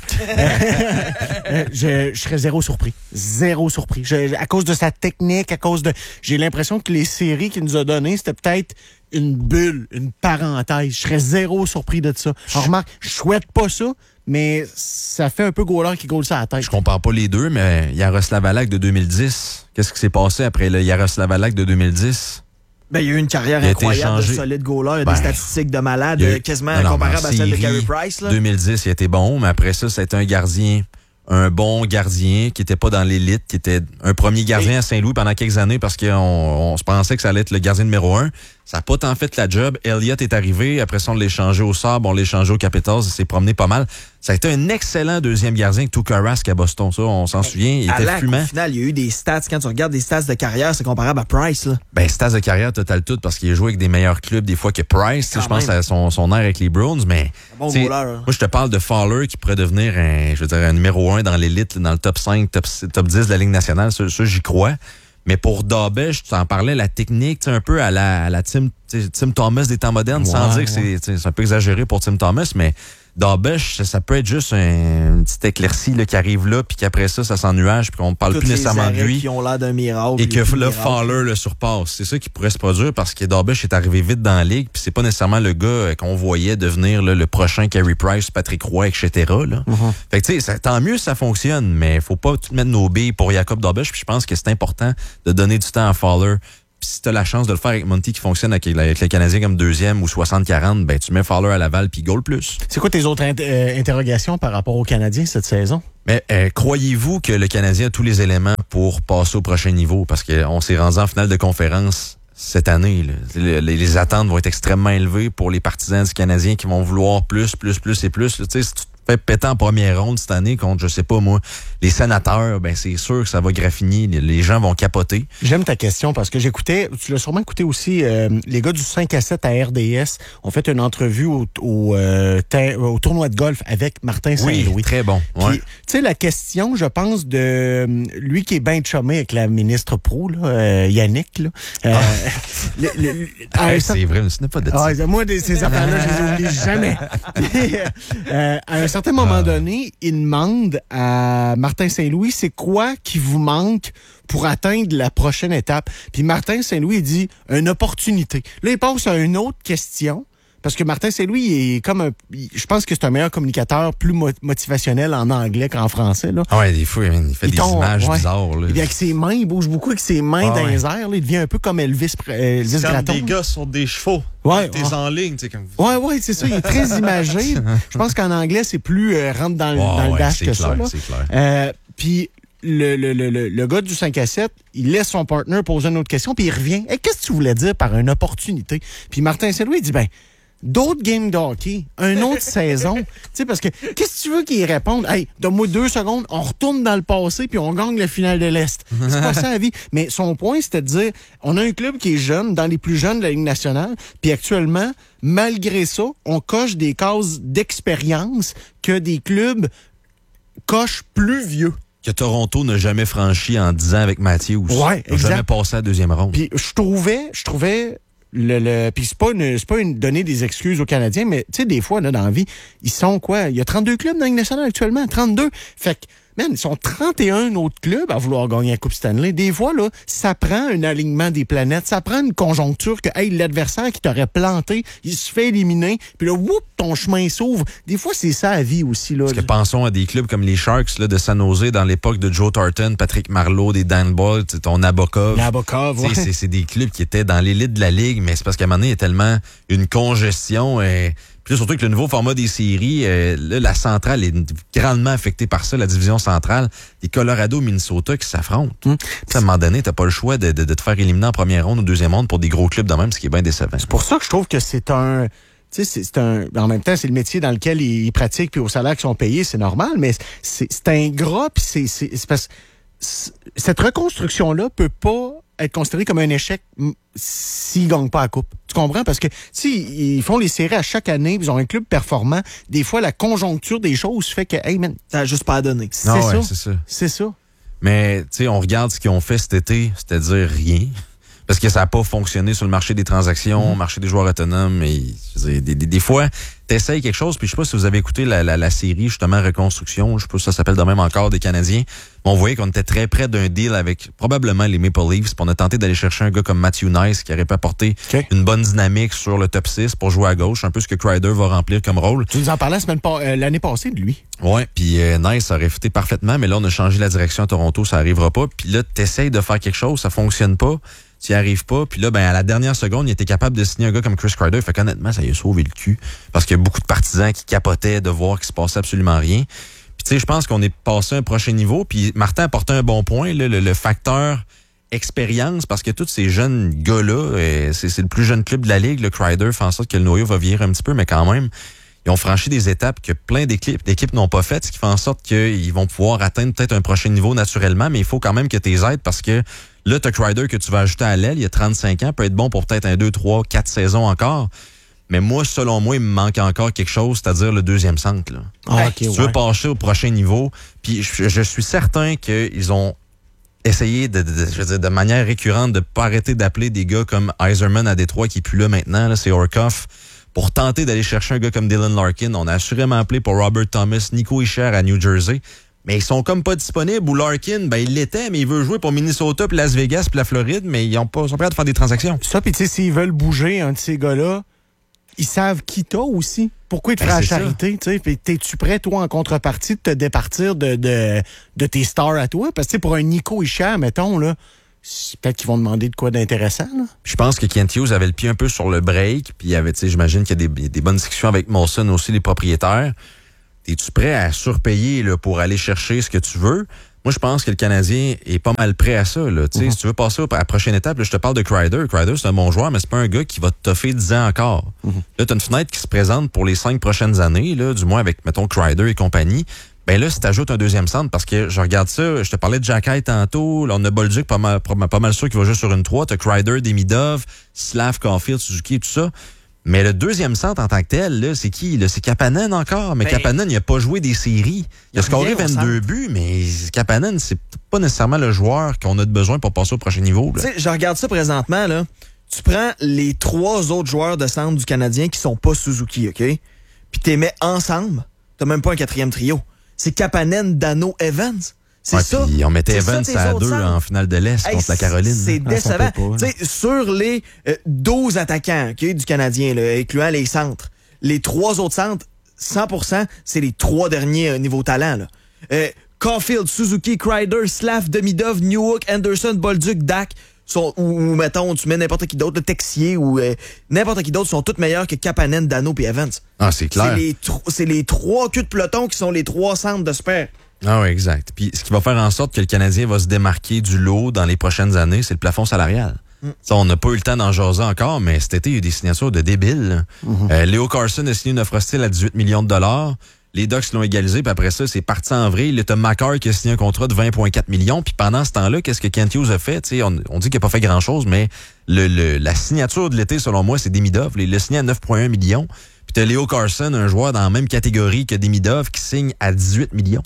Je serais zéro surpris. Zéro surpris. À cause de sa technique, j'ai l'impression que les séries qu'il nous a données, c'était peut-être une bulle, une parenthèse. Je serais zéro surpris de ça. Alors, remarque, je souhaite pas ça, mais ça fait un peu goaler qui goal ça à la tête. Je compare pas les deux, mais Jaroslav Halak de 2010, qu'est-ce qui s'est passé après le Jaroslav Halak de 2010? Ben, il y a eu une carrière incroyable de solide goaler, des statistiques de malade, quasiment comparables à celle de Carey Price. Là. 2010, il était bon, mais après ça, c'était un bon gardien qui était pas dans l'élite, qui était un premier gardien à Saint-Louis pendant quelques années parce qu'on se pensait que ça allait être le gardien numéro 1. Ça n'a pas tant fait la job. Elliott est arrivé. Après ça, on l'a échangé au Sabre, on l'a échangé au Capitals. Il s'est promené pas mal. Ça a été un excellent deuxième gardien avec Tuukka Rask à Boston. Ça, on s'en souvient. Il était fumant. Au final, il y a eu des stats. Quand tu regardes des stats de carrière, c'est comparable à Price. Là. Ben, stats de carrière total tout parce qu'il a joué avec des meilleurs clubs des fois que Price. Je pense à son air avec les Browns. Mais bon goaler, moi, je te parle de Fowler qui pourrait devenir un numéro 1 dans l'élite, dans le top 5, top 10 de la Ligue nationale. Ça, j'y crois. Mais pour Dobish, tu en parlais, la technique, un peu à la Tim Thomas des temps modernes, sans dire que c'est un peu exagéré pour Tim Thomas, mais Dobish, ça peut être juste une petite éclaircie là, qui arrive là, puis qu'après ça s'ennuage, puis qu'on ne parle plus nécessairement de lui. Qui ont l'air d'un miracle. Et que le Fowler le surpasse. C'est ça qui pourrait se produire parce que Dobish est arrivé vite dans la ligue, puis c'est pas nécessairement le gars qu'on voyait devenir là, le prochain Carey Price, Patrick Roy, etc. Là. Fait que tu sais, tant mieux si ça fonctionne, mais faut pas tout mettre nos billes pour Jacob Dobish, puis je pense que c'est important de donner du temps à Fowler. Puis si t'as la chance de le faire avec Monty qui fonctionne avec le Canadien comme deuxième ou 60-40, ben tu mets Fowler à Laval puis goal plus. C'est quoi tes autres interrogations par rapport aux Canadiens cette saison? Mais croyez-vous que le Canadien a tous les éléments pour passer au prochain niveau? Parce qu'on s'est rendu en finale de conférence cette année. Là. Les attentes vont être extrêmement élevées pour les partisans du Canadien qui vont vouloir plus et plus. Tu sais, si tu te fais péter en première ronde cette année contre, je sais pas moi, les Sénateurs, ben c'est sûr que ça va graffiner. Les gens vont capoter. J'aime ta question parce que j'écoutais, tu l'as sûrement écouté aussi, les gars du 5 à 7 à RDS ont fait une entrevue au tournoi de golf avec Martin Saint-Louis. Oui, très bon. Ouais. Tu sais, la question, je pense, de lui qui est bien chumé avec la ministre pro, là, Yannick. Là, c'est vrai, ce n'est pas de ça. Moi, ces affaires-là, je les oublie jamais. À un certain moment donné, il demande à Martin Saint-Louis, c'est quoi qui vous manque pour atteindre la prochaine étape? Puis Martin Saint-Louis, il dit, une opportunité. Là, il passe à une autre question. Parce que Martin Saint-Louis est comme je pense que c'est un meilleur communicateur, plus motivationnel en anglais qu'en français. Là. Ah ouais, des fois, il fait des images bizarres. Là. Et bien avec ses mains, il bouge beaucoup avec ses mains dans les airs. Là, il devient un peu comme Elvis Gratton. Des gars sur des chevaux. Ouais, t'es en ligne, tu sais, comme vous. Ouais, c'est ça. Il est très imagé. Je pense qu'en anglais, c'est plus rentre dans le dash que clair, ça. C'est clair. Puis le gars du 5 à 7, il laisse son partner poser une autre question, puis il revient. Hey, qu'est-ce que tu voulais dire par une opportunité? Puis Martin Saint-Louis, il dit, d'autres games de hockey, une autre saison. Tu sais, parce que, qu'est-ce que tu veux qu'il réponde? Hey, donne-moi 2 secondes, on retourne dans le passé puis on gagne la finale de l'Est. C'est pas ça la vie. Mais son point, c'était de dire, on a un club qui est jeune, dans les plus jeunes de la Ligue nationale, puis actuellement, malgré ça, on coche des cases d'expérience que des clubs coche plus vieux. Que Toronto n'a jamais franchi en 10 ans avec Matthews. Ouais, Ils n'ont jamais passé à la deuxième ronde. Puis je trouvais puis c'est pas une donner des excuses aux Canadiens, mais tu sais, des fois, là, dans la vie, ils sont quoi? Il y a 32 clubs dans la Ligue nationale actuellement, 32. Fait que, man, ils sont 31 autres clubs à vouloir gagner la Coupe Stanley. Des fois, là, ça prend un alignement des planètes, ça prend une conjoncture que, hey, l'adversaire qui t'aurait planté, il se fait éliminer, puis là, whoop, ton chemin s'ouvre. Des fois, c'est ça la vie aussi, là. Parce que pensons à des clubs comme les Sharks là, de San Jose dans l'époque de Joe Thornton, Patrick Marleau, des Dan Boyle, ton Nabokov. Nabokov, ouais. C'est des clubs qui étaient dans l'élite de la Ligue, mais c'est parce qu'à un moment donné, il y a tellement une congestion. Puis là, surtout que le nouveau format des séries, là, la centrale est grandement affectée par ça, la division centrale. Les Colorado, Minnesota qui s'affrontent. À un moment donné, t'as pas le choix de te faire éliminer en première ronde ou deuxième ronde pour des gros clubs de même, ce qui est bien décevant. C'est pour ça que je trouve que c'est un... Tu sais, en même temps, c'est le métier dans lequel ils pratiquent, puis au salaire qu'ils sont payés, c'est normal, mais c'est ingrat, puis c'est parce que cette reconstruction-là peut pas être considérée comme un échec s'ils gagnent pas la coupe. Tu comprends? Parce que si ils font les séries à chaque année, ils ont un club performant, des fois, la conjoncture des choses fait que, hey, man, ça n'a juste pas à donner. C'est ça. C'est ça. Mais, tu sais, on regarde ce qu'ils ont fait cet été, c'est-à-dire rien. Parce que ça n'a pas fonctionné sur le marché des transactions, marché des joueurs autonomes. Et, des fois, t'essayes quelque chose. Puis je sais pas si vous avez écouté la série, justement, Reconstruction. Je sais pas si ça s'appelle de même encore, des Canadiens. On voyait qu'on était très près d'un deal avec probablement les Maple Leafs. Puis on a tenté d'aller chercher un gars comme Matthew Nice qui aurait pu apporter une bonne dynamique sur le top 6 pour jouer à gauche. Un peu ce que Kreider va remplir comme rôle. Tu nous en parlais l'année passée de lui. Ouais, puis Nice aurait fité parfaitement. Mais là, on a changé la direction à Toronto. Ça arrivera pas. Puis là, t'essayes de faire quelque chose. Ça fonctionne pas. Tu n'y arrives pas. Puis là, ben à la dernière seconde, il était capable de signer un gars comme Chris Kreider. Fait qu'honnêtement, ça lui a sauvé le cul. Parce qu'il y a beaucoup de partisans qui capotaient de voir qu'il se passait absolument rien. Puis tu sais, je pense qu'on est passé à un prochain niveau. Puis Martin a apporté un bon point, là, le facteur expérience, parce que tous ces jeunes gars-là, c'est le plus jeune club de la Ligue. Le Kreider fait en sorte que le noyau va vieillir un petit peu, mais quand même, ils ont franchi des étapes que plein d'équipes n'ont pas faites, ce qui fait en sorte qu'ils vont pouvoir atteindre peut-être un prochain niveau naturellement, mais il faut quand même que tu les aides parce que là, t'as Kreider que tu vas ajouter à l'aile, il y a 35 ans, peut être bon pour peut-être 1, 2, 3, 4 saisons encore. Mais moi, selon moi, il me manque encore quelque chose, c'est-à-dire le deuxième centre. Là. Okay, si tu veux passer au prochain niveau, puis je suis certain qu'ils ont essayé de manière récurrente de pas arrêter d'appeler des gars comme Yzerman à Détroit qui est plus là maintenant, là, c'est Orkoff, pour tenter d'aller chercher un gars comme Dylan Larkin. On a assurément appelé pour Robert Thomas, Nico Hischier à New Jersey. Mais ils sont comme pas disponibles. Ou Larkin, ben il l'était, mais il veut jouer pour Minnesota, puis Las Vegas, puis la Floride, mais ils sont prêts à faire des transactions. Ça, puis tu sais, s'ils veulent bouger un de ces gars-là, ils savent qui t'as aussi. Pourquoi ils te feraient la charité, tu sais? Puis t'es-tu prêt, toi, en contrepartie, de te départir de tes stars à toi? Parce que pour un Nico Hischier, mettons, là, peut-être qu'ils vont demander de quoi d'intéressant, là. Je pense que Kent Hughes avait le pied un peu sur le break, puis il y avait, tu sais, j'imagine qu'il y a des bonnes discussions avec Molson aussi, les propriétaires. Es-tu prêt à surpayer là, pour aller chercher ce que tu veux? Moi, je pense que le Canadien est pas mal prêt à ça. Là. Si tu veux passer à la prochaine étape, là, je te parle de Kreider. Kreider, c'est un bon joueur, mais c'est pas un gars qui va te toffer 10 ans encore. Là, tu as une fenêtre qui se présente pour les 5 prochaines années, là, du moins avec, mettons, Kreider et compagnie. Ben là, si tu ajoutes un deuxième centre, parce que je regarde ça, je te parlais de Jacky tantôt, là, on a Bolduc pas mal sûr qu'il va jouer sur une 3. Tu as Kreider, Demidov, Slav, Caulfield, Suzuki et tout ça. Mais le deuxième centre en tant que tel, là, c'est qui? Là, c'est Kapanen encore. Mais Kapanen, il n'a pas joué des séries. Il a scoré 22 buts, mais Kapanen, c'est pas nécessairement le joueur qu'on a besoin pour passer au prochain niveau. Tu sais, je regarde ça présentement, là. Tu prends les 3 autres joueurs de centre du Canadien qui sont pas Suzuki, OK? Puis tu les mets ensemble. T'as même pas un 4e trio. C'est Kapanen, Dano, Evans. C'est ça. Puis on mettait Evans à 2 en finale de l'Est contre la Caroline. C'est décevant. Sur les 12 attaquants du Canadien, là, incluant les centres, les 3 autres centres, 100%, c'est les 3 derniers niveau talent. Là. Caulfield, Suzuki, Kreider, Slav, Demidov, Newhook, Anderson, Bolduc, Dak, ou mettons, tu mets n'importe qui d'autre, le Texier ou n'importe qui d'autre, sont tous meilleurs que Kapanen, Dano et Evans. Ah, c'est clair. C'est les 3 culs de peloton qui sont les 3 centres de super. Ah oui, exact. Puis ce qui va faire en sorte que le Canadien va se démarquer du lot dans les prochaines années, c'est le plafond salarial. Ça, on n'a pas eu le temps d'en jaser encore, mais cet été, il y a eu des signatures de débiles. Leo Carson a signé une offre hostile à 18 millions de dollars. Les Ducks l'ont égalisé, puis après ça, c'est parti en vrai. Il y a McCarr qui a signé un contrat de 20,4 millions. Puis pendant ce temps-là, qu'est-ce que Kent Hughes a fait? T'sais, on dit qu'il n'a pas fait grand-chose, mais la signature de l'été, selon moi, c'est Demidov. Il l'a signé à 9,1 millions. Puis t'as Leo Carson, un joueur dans la même catégorie que Demidov, qui signe à 18 millions.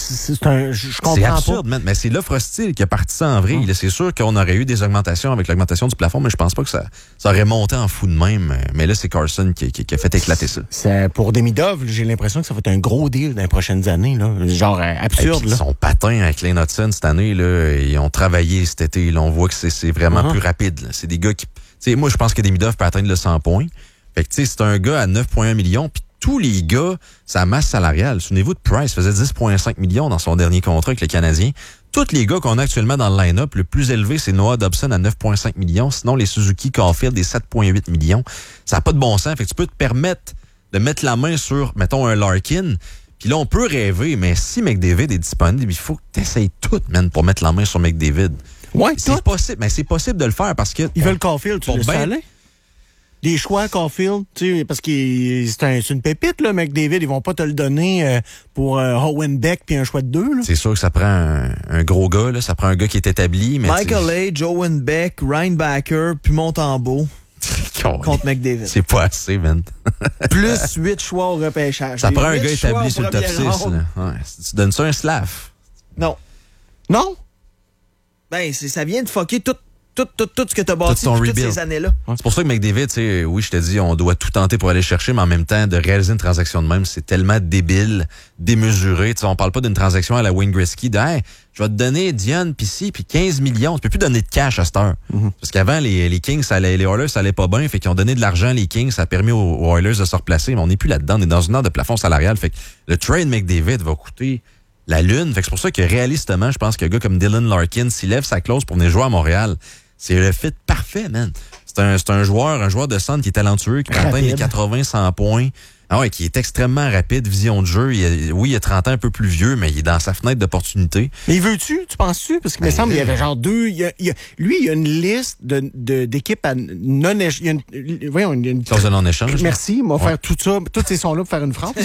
Je comprends C'est pas. absurde, man. Mais c'est l'offre hostile qui a parti ça en vrille. C'est sûr qu'on aurait eu des augmentations avec l'augmentation du plafond, mais je pense pas que ça aurait monté en fou de même. Mais là, c'est Carson qui a fait éclater ça. Pour Demidov, j'ai l'impression que ça va être un gros deal dans les prochaines années. Là. Genre absurde. Puis, son patin avec Lane Hudson cette année, là, ils ont travaillé cet été. Là, on voit que c'est vraiment plus rapide. Là. C'est des gars qui... moi, je pense que Demidov peut atteindre le 100 points. Fait que, c'est un gars à 9,1 millions, puis tous les gars, sa masse salariale, souvenez-vous de Price, faisait 10,5 millions dans son dernier contrat avec le Canadien. Tous les gars qu'on a actuellement dans le line-up, le plus élevé, c'est Noah Dobson à 9,5 millions. Sinon, les Suzuki Caulfield, des 7,8 millions. Ça n'a pas de bon sens. Fait que tu peux te permettre de mettre la main sur, mettons, un Larkin. Puis là, on peut rêver, mais si McDavid est disponible, il faut que tu essayes tout, man, pour mettre la main sur McDavid. Ouais, c'est possible. Mais c'est possible de le faire parce que... Ils veulent Caulfield, tu laisses aller? Des choix, Caulfield, tu sais, parce que c'est une pépite, là, McDavid. Ils vont pas te le donner pour Owen Beck puis un choix de 2. Là. C'est sûr que ça prend un gros gars, là. Ça prend un gars qui est établi. Mais Michael Age, Owen Beck, Ryan Backer, puis Montembeau contre McDavid. C'est pas assez, man. Plus 8 choix au repêchage. Ça prend un gars établi sur le top 6. Là. Ouais. Tu donnes ça un Slav? Non. Non? Ben, ça vient de fucker tout ce que tu as bâti depuis toutes ces années-là. C'est pour ça que McDavid, tu sais, oui, je te dis, on doit tout tenter pour aller chercher, mais en même temps, de réaliser une transaction de même, c'est tellement débile, démesuré. Tu sais, on parle pas d'une transaction à la Wayne Gretzky, de hey, je vais te donner Dion, puis 15 millions. Tu peux plus donner de cash à cette heure. Parce qu'avant, les Kings, les Oilers, ça allait pas bien. Fait qu'ils ont donné de l'argent, les Kings, ça a permis aux Oilers de se replacer, mais on n'est plus là-dedans. On est dans une heure de plafond salarial. Fait que le trade McDavid va coûter la lune. Fait que c'est pour ça que réalistement, je pense qu'un gars comme Dylan Larkin, s'il lève sa clause pour venir jouer à Montréal, c'est le fit parfait, man. C'est un joueur de centre qui est talentueux, qui peut atteindre les 80-100 points. Ah ouais, qui est extrêmement rapide, vision de jeu. Il a 30 ans, un peu plus vieux, mais il est dans sa fenêtre d'opportunité. Mais il veut-tu? Tu penses-tu? Parce qu'il me semble qu'il y avait genre 2... Lui, il y a une liste d'équipes à non-échange. Voyons, une clause de non-échange. Merci, il va faire tout ça, tous ces sons-là pour faire une phrase.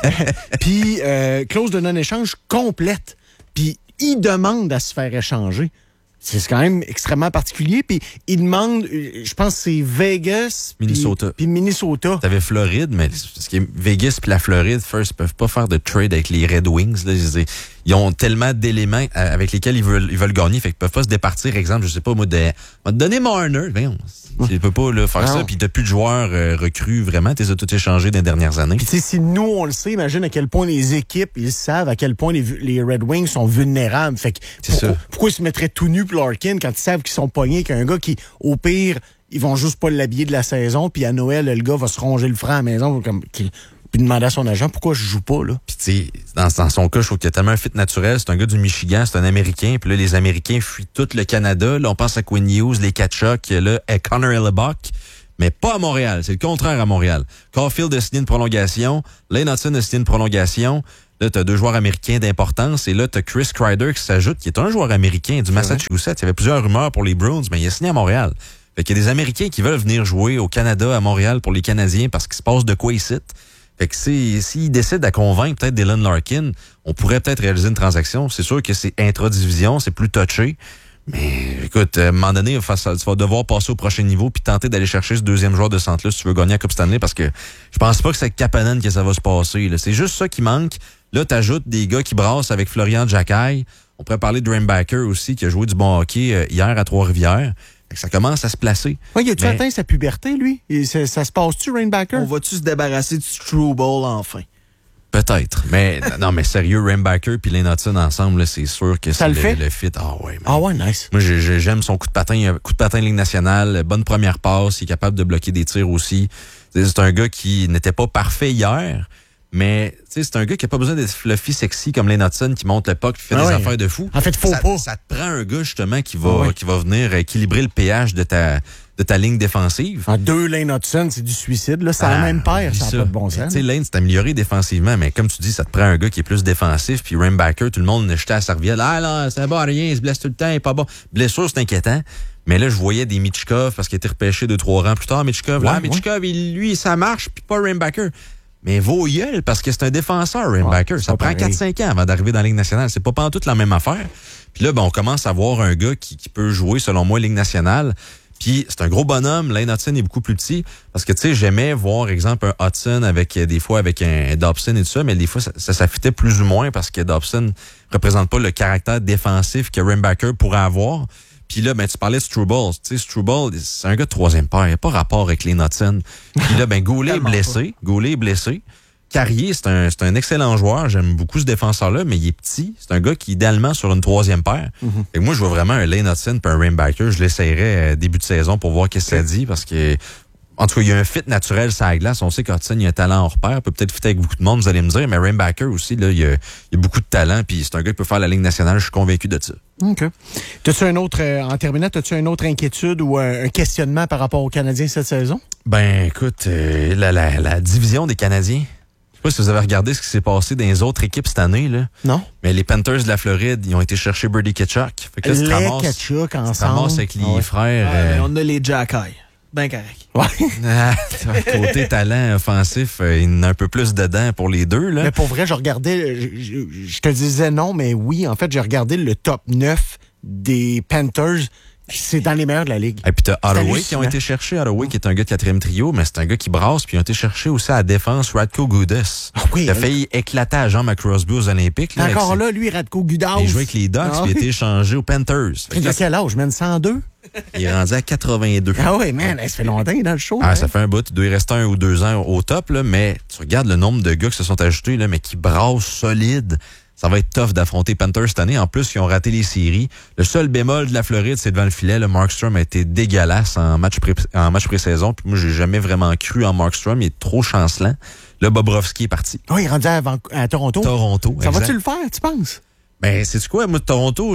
Puis, clause de non-échange complète. Puis, il demande à se faire échanger. C'est quand même extrêmement particulier. Puis, il demande, je pense que c'est Vegas. Minnesota. Puis Minnesota. T'avais Floride, mais ce qui est Vegas puis la Floride, first, peuvent pas faire de trade avec les Red Wings. Là, ils ont tellement d'éléments avec lesquels ils veulent gagner. Fait qu'ils peuvent pas se départir. Exemple, je sais pas, moi, m'a donné Marner. Voyons, tu peux pas là, faire ça. Puis t'as plus de joueurs recrues, vraiment. T'es tout échangé dans les dernières années. Puis tu sais, si nous, on le sait, imagine à quel point les équipes, ils savent à quel point les Red Wings sont vulnérables. Fait que pourquoi ils se mettraient tout nus pour Larkin quand ils savent qu'ils sont pognés qu'un gars qui, au pire, ils vont juste pas l'habiller de la saison, puis à Noël, le gars va se ronger le franc à la maison, puis demander à son agent pourquoi je joue pas, là. Puis tu sais, dans son cas, je trouve qu'il y a tellement un fit naturel. C'est un gars du Michigan, c'est un Américain, puis là, les Américains fuient tout le Canada. Là, on pense à Quinn Hughes, les Tkachuk, là, et Connor Hellebuck, mais pas à Montréal. C'est le contraire à Montréal. Caulfield a signé une prolongation, Lane Hudson a signé une prolongation. Là, t'as 2 joueurs américains d'importance. Et là, t'as Chris Kreider qui s'ajoute, qui est un joueur américain du Massachusetts. Il y avait plusieurs rumeurs pour les Bruins, mais il a signé à Montréal. Fait qu'il y a des Américains qui veulent venir jouer au Canada, à Montréal, pour les Canadiens, parce qu'il se passe de quoi ici. Fait que s'ils décident à convaincre peut-être Dylan Larkin, on pourrait peut-être réaliser une transaction. C'est sûr que c'est intra-division, c'est plus touché. Mais écoute, à un moment donné, tu vas devoir passer au prochain niveau puis tenter d'aller chercher ce deuxième joueur de centre-là si tu veux gagner la Coupe Stanley, parce que je pense pas que c'est avec Kapanen que ça va se passer. Là. C'est juste ça qui manque. Là, t'ajoutes des gars qui brassent avec Florian Jacquet. On pourrait parler de Rainbacker aussi, qui a joué du bon hockey hier à Trois-Rivières. Ça commence à se placer. Oui, il a-tu atteint sa puberté, lui? Ça se passe-tu, Rainbacker? On va-tu se débarrasser du Struble enfin? Peut-être. Mais non, mais sérieux, Rainbacker puis Lane Hudson ensemble, là, c'est sûr que ça c'est le fit. Ah ouais, man. Ah ouais, nice. Moi, j'aime son coup de patin Ligue nationale, bonne première passe, il est capable de bloquer des tirs aussi. C'est un gars qui n'était pas parfait hier, mais c'est un gars qui a pas besoin d'être fluffy, sexy comme Lane Hudson, qui monte le puck, qui fait des affaires de fou. En fait, faut pas. Ça te prend un gars, justement, qui va venir équilibrer le pH de ta ligne défensive. En 2 Lane Hudson, c'est du suicide. Là, c'est la même paire, ça n'a pas de bon sens. Lane s'est amélioré défensivement, mais comme tu dis, ça te prend un gars qui est plus défensif. Puis Rainbacker, tout le monde jetait à la serviette. Ah là, c'est bon, rien, il se blesse tout le temps, il est pas bon. Blessure, c'est inquiétant. Mais là, je voyais des Michkov, parce qu'il a été repêché 2-3 rangs plus tard, Michkov. Michkov, lui, ça marche, puis pas Rainbacker. Mais vaut gueule, parce que c'est un défenseur, Rainbacker. Ça prend 4-5 ans avant d'arriver dans la Ligue nationale. C'est pas pantoute la même affaire. Puis là, on commence à voir un gars qui peut jouer, selon moi, Ligue nationale. Puis c'est un gros bonhomme. Lane Hudson est beaucoup plus petit. Parce que, tu sais, j'aimais voir, exemple, un Hudson avec des fois avec un Dobson et tout ça, mais des fois, ça fitait plus ou moins parce que Dobson représente pas le caractère défensif que Rimbacker pourrait avoir. Puis là, ben, tu parlais de Struble. Tu sais, Struble, c'est un gars de troisième paire. Il n'y a pas rapport avec Lane Hudson. Puis là, ben, Goulet est blessé. Carrier, c'est un excellent joueur. J'aime beaucoup ce défenseur-là, mais il est petit. C'est un gars qui, idéalement, sur une troisième paire. Et moi, je vois vraiment un Lane Hudson et un Rimbacker. Je l'essayerais début de saison pour voir qu'est-ce que ça dit, parce que, en tout cas, il y a un fit naturel sur la glace. On sait qu'Hudson, il a un talent hors pair. Peut peut-être fitter avec beaucoup de monde, vous allez me dire, mais Rimbacker aussi, là, il y a beaucoup de talent, puis c'est un gars qui peut faire la Ligue nationale. Je suis convaincu de ça. OK. T'as-tu un autre, en terminant, as-tu une autre inquiétude ou un questionnement par rapport aux Canadiens cette saison? Ben, écoute, la division des Canadiens. Je sais pas si vous avez regardé ce qui s'est passé dans les autres équipes cette année, là. Non. Mais les Panthers de la Floride, ils ont été chercher Brady Tkachuk. Fait que là, tu te ramasses avec les frères. On a les Jack-Eye. Ben correct. Ouais. Côté talent offensif, il y en a un peu plus dedans pour les deux, là. Mais pour vrai, je regardais, je te disais non, mais oui, en fait, j'ai regardé le top 9 des Panthers. C'est dans les meilleurs de la Ligue. Et puis t'as Ottaway qui ont été cherchés. Ottaway qui est un gars de 4e trio, mais c'est un gars qui brasse. Puis ils ont été cherchés aussi à la défense Radko Gudas. Ah oui, il a failli éclater à Jean McCrosby aux Olympiques. Là, encore là, lui, Radko Gudas. Il jouait avec les Ducks, puis il a été échangé aux Panthers. Il a quel âge, man? 102? Il est rendu à 82. Ah oui, man, ça fait longtemps dans le show. Ah, ça fait un bout. Il doit y rester 1 ou 2 ans au top, là, mais tu regardes le nombre de gars qui se sont ajoutés, là, mais qui brassent solide. Ça va être tough d'affronter Panthers cette année. En plus, ils ont raté les séries. Le seul bémol de la Floride, c'est devant le filet. Le Markstrom a été dégueulasse en match pré-saison. Puis moi, j'ai jamais vraiment cru en Markstrom. Il est trop chancelant. Là, Bobrovski est parti. Oui, il est rendu à Toronto. Toronto, ça exact. va-tu le faire, tu penses? Ben, sais-tu quoi? Moi, de Toronto,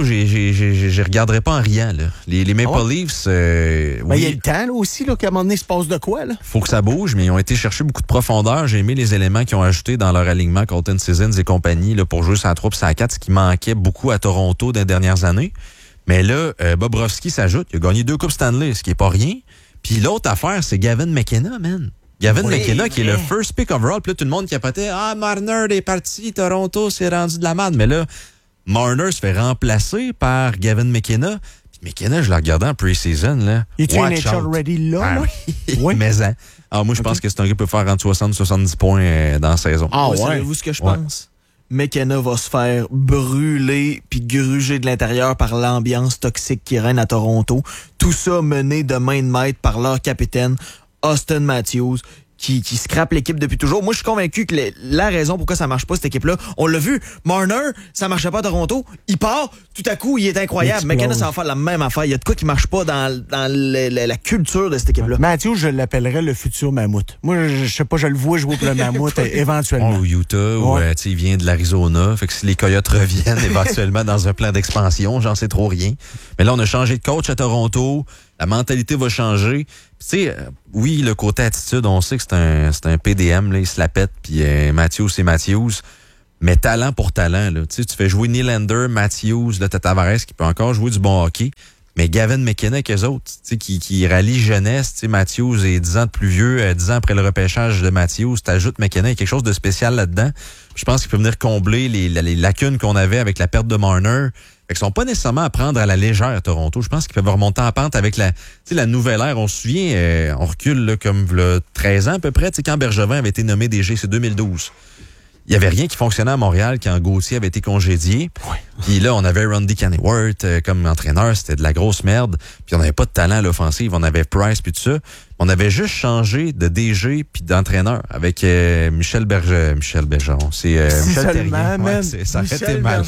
je regarderai pas en riant, là. Les Maple Leafs, Ben, oui. il y a le temps, là, aussi, là, qu'à un moment donné, il se passe de quoi, là? Faut que ça bouge, mais ils ont été chercher beaucoup de profondeur. J'ai aimé les éléments qu'ils ont ajoutés dans leur alignement, Colton Sissons et compagnie, là, pour jouer sur la 3 et sur la 4, ce qui manquait beaucoup à Toronto dans les dernières années. Mais là, Bobrovski s'ajoute. Il a gagné 2 Coupes Stanley, ce qui est pas rien. Puis l'autre affaire, c'est Gavin McKenna, man. Gavin McKenna, qui est le first pick overall. Puis là, tout le monde capotait. Ah, Marner est parti, Toronto s'est rendu de la merde. Mais là, Marner se fait remplacer par Gavin McKenna. Puis McKenna, je l'ai regardé en pre-season, là. Il est-tu NHL ready là? Ah, oui. Oui. Mais hein. Alors, moi, je pense que c'est un gars qui peut faire entre 60 et 70 points dans la saison. Ah, ouais. Savez-vous ce que je pense? McKenna va se faire brûler puis gruger de l'intérieur par l'ambiance toxique qui règne à Toronto. Tout ça mené de main de maître par leur capitaine, Auston Matthews, qui scrape l'équipe depuis toujours. Moi, je suis convaincu que la raison pourquoi ça marche pas, cette équipe-là, on l'a vu, Marner, ça marchait pas à Toronto, il part, tout à coup, il est incroyable. McKenna, ça va faire la même affaire. Il y a de quoi qui marche pas dans la culture de cette équipe-là. Matthews, je l'appellerais le futur mammouth. Moi, je sais pas, je le vois jouer pour le mammouth éventuellement. Ou Utah, ou il vient de l'Arizona. Fait que si les Coyotes reviennent éventuellement dans un plan d'expansion, j'en sais trop rien. Mais là, on a changé de coach à Toronto. La mentalité va changer. Tu sais, oui, le côté attitude, on sait que c'est un PDM, là, il se la pète, puis Matthews, c'est Matthews. Mais talent pour talent, là. Tu sais, tu fais jouer Nylander, Matthews, là, t'as Tavares qui peut encore jouer du bon hockey. Mais Gavin McKenna avec eux autres, tu sais, qui rallie jeunesse, tu sais, Matthews est 10 ans de plus vieux, 10 ans après le repêchage de Matthews, t'ajoutes McKenna, il y a quelque chose de spécial là-dedans. Je pense qu'il peut venir combler les lacunes qu'on avait avec la perte de Marner. Fait qu'ils sont pas nécessairement à prendre à la légère à Toronto. Je pense qu'ils peuvent remonter en pente avec la nouvelle ère. On se souvient, on recule là, comme là, 13 ans à peu près, quand Bergevin avait été nommé DG, c'est 2012. Il y avait rien qui fonctionnait à Montréal quand Gauthier avait été congédié. Ouais. Puis là, on avait Randy Kennyworth comme entraîneur, c'était de la grosse merde. Puis on n'avait pas de talent à l'offensive, on avait Price puis tout ça. On avait juste changé de DG puis d'entraîneur avec Michel Bergeron. C'est Michel Terrien. Ouais, ça aurait été malade.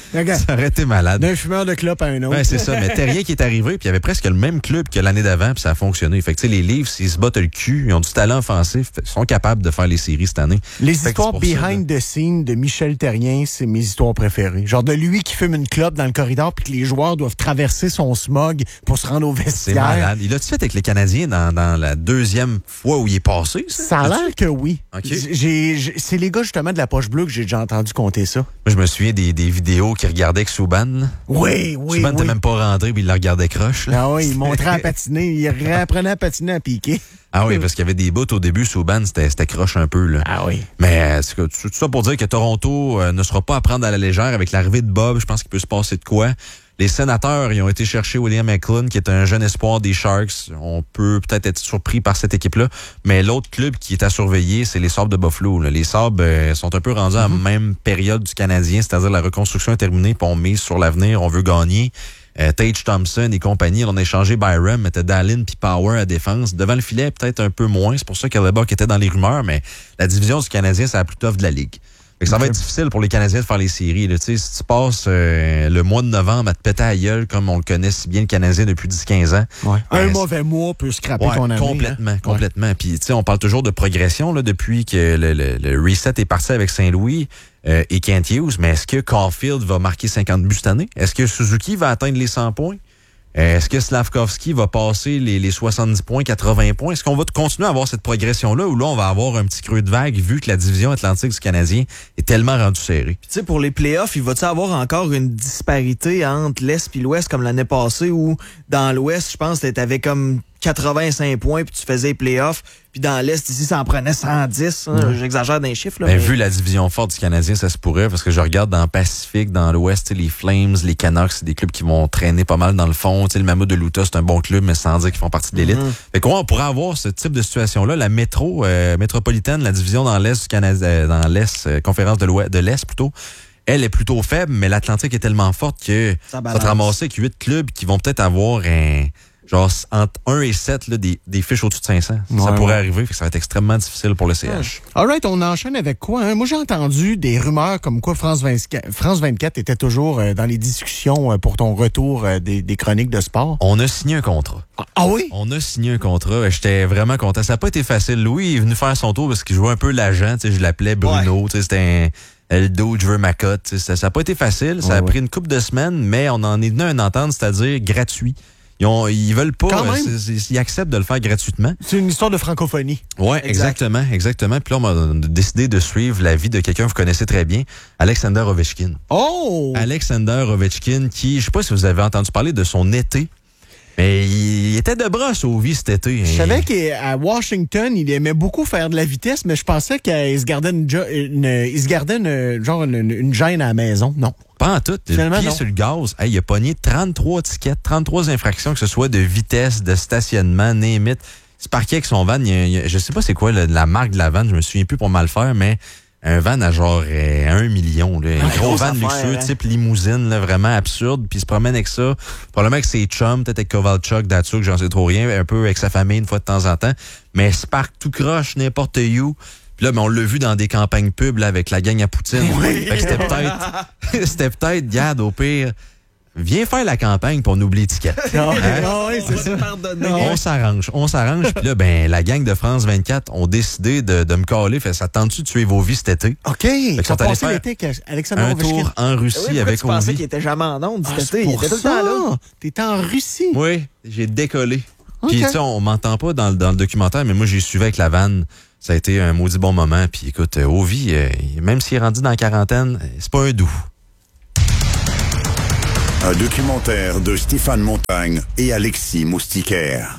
Ça aurait été malade. D'un fumeur de clope à un autre. Ouais, c'est ça. Mais Terrien qui est arrivé, puis il y avait presque le même club que l'année d'avant, puis ça a fonctionné. Fait que tu sais, les Leafs, ils se battent le cul, ils ont du talent offensif, ils sont capables de faire les séries cette année. Les histoires behind the scenes de Michel Terrien, c'est mes histoires préférées. Genre de lui qui fume une clope dans le corridor puis que les joueurs doivent traverser son smog pour se rendre au vestiaire. C'est malade. Il l'a-tu fait avec les Canadiens dans la deuxième fois où il est passé, ça? Ça a l'air que oui. Okay. C'est les gars, justement, de la Poche Bleue que j'ai déjà entendu compter ça. Moi, je me souviens des vidéos qu'il regardait avec Subban. Là. Oui. Subban n'était même pas rentré puis il le regardait croche. Là. Ah oui, il montrait à patiner. Il réapprenait à patiner à piquer. Ah oui, parce qu'il y avait des bouts au début, Subban, c'était croche un peu. Là. Ah oui. Mais tout ça pour dire que Toronto ne sera pas à prendre à la légère avec l'arrivée de Bob. Je pense qu'il peut se passer de quoi. Les Sénateurs, ils ont été chercher William Eklund, qui est un jeune espoir des Sharks. On peut peut-être être surpris par cette équipe-là. Mais l'autre club qui est à surveiller, c'est les Sabres de Buffalo. Là. Les Sabres sont un peu rendus à la même période du Canadien, c'est-à-dire la reconstruction est terminée, puis on mise sur l'avenir, on veut gagner. Tage Thompson et compagnie, on a échangé Byram, mettait Dallin puis Power à défense. Devant le filet, peut-être un peu moins. C'est pour ça qu'Hellebuck était dans les rumeurs, mais la division du Canadien, c'est la plus tough de la Ligue. Fait que ça va être difficile pour les Canadiens de faire les séries. Là. Si tu passes le mois de novembre à te péter à la gueule, comme on le connaît si bien le Canadien depuis 10-15 ans. Ouais. Un mauvais mois peut scraper ton année. Complètement. Ouais. Puis on parle toujours de progression là, depuis que le reset est parti avec Saint-Louis et Kent Hughes. Mais est-ce que Caulfield va marquer 50 buts cette année? Est-ce que Suzuki va atteindre les 100 points? Est-ce que Slavkovski va passer les 70 points, 80 points? Est-ce qu'on va continuer à avoir cette progression-là ou là, on va avoir un petit creux de vague vu que la division atlantique du Canadien est tellement rendue serrée? Tu sais, pour les playoffs, il va-tu avoir encore une disparité entre l'Est et l'Ouest comme l'année passée où dans l'Ouest, je pense, t'avais comme 85 points puis tu faisais les playoffs. Puis dans l'Est, ici, ça en prenait 110. Hein, j'exagère dans les chiffres. Là, mais vu la division forte du Canadien, ça se pourrait parce que je regarde dans le Pacifique, dans l'Ouest, les Flames, les Canucks, c'est des clubs qui vont traîner pas mal dans le fond. T'sais, le Mammoth de l'Utah, c'est un bon club, mais sans dire qu'ils font partie de l'élite. Fait qu'on pourrait avoir ce type de situation-là. La métropolitaine, la division dans l'Est du Canada, dans l'Est, conférence de l'Est plutôt, elle est plutôt faible, mais l'Atlantique est tellement forte que ça va te ramasser avec 8 clubs qui vont peut-être avoir genre entre 1 et 7 là, des fiches au-dessus de 500. Ouais, ça pourrait arriver, fait que ça va être extrêmement difficile pour le CH. All right, on enchaîne avec quoi? Hein? Moi, j'ai entendu des rumeurs comme quoi France 24 était toujours dans les discussions pour ton retour des chroniques de sport. On a signé un contrat. Ah oui? On a signé un contrat. J'étais vraiment content. Ça n'a pas été facile. Louis est venu faire son tour parce qu'il jouait un peu l'agent. Je l'appelais Bruno. Ouais. C'était Eldo, je veux ma cote. Ça n'a pas été facile. Ça a pris une couple de semaines, mais on en est venu à une entente, c'est-à-dire gratuit. Ils veulent pas, ils acceptent de le faire gratuitement. C'est une histoire de francophonie. Ouais, exactement. Puis là, on a décidé de suivre la vie de quelqu'un que vous connaissez très bien, Alexander Ovechkin. Oh! Alexander Ovechkin qui, je sais pas si vous avez entendu parler de son été, mais il était de brosse au vie cet été. Je savais qu'à Washington, il aimait beaucoup faire de la vitesse, mais je pensais qu'il se gardait une gêne à la maison. Non. Pas en tout. Le pied sur le gaz. Hey, il a pogné 33 tickets, 33 infractions, que ce soit de vitesse, de stationnement, name it. Il se parquait avec son van. Je sais pas c'est quoi la marque de la vanne, je me souviens plus pour mal faire, mais un van à genre 1 million. Là, un gros van luxueux, type limousine, là, vraiment absurde. Puis il se promène avec ça. Probablement avec ses chums, peut-être avec Kovalchuk, Datsuk, j'en sais trop rien. Un peu avec sa famille une fois de temps en temps. Mais il se parque tout croche, n'importe où. Puis là, mais on l'a vu dans des campagnes pub là, avec la gang à Poutine. Oui. Fait que c'était peut-être, Gad, au pire, viens faire la campagne pour on oublie l'étiquette. Oui, c'est ça. On s'arrange. Puis là, ben, la gang de France 24 ont décidé de me caler. Fait ça tente-tu de tuer vos vies cet été? OK. Ils sont passés l'été avec Alexander Ovechkin. Un tour en Russie avec Ovi. Je pensais qu'il était jamais en onde cet été. Il était tout le temps là. T'étais en Russie? Oui, j'ai décollé. Puis, tu sais, on m'entend pas dans le documentaire, mais moi, j'ai suivi avec la vanne. Ça a été un maudit bon moment. Puis écoute, Ovi, même s'il est rendu dans la quarantaine, c'est pas un doux. Un documentaire de Stéphane Montagne et Alexis Moustiquaire.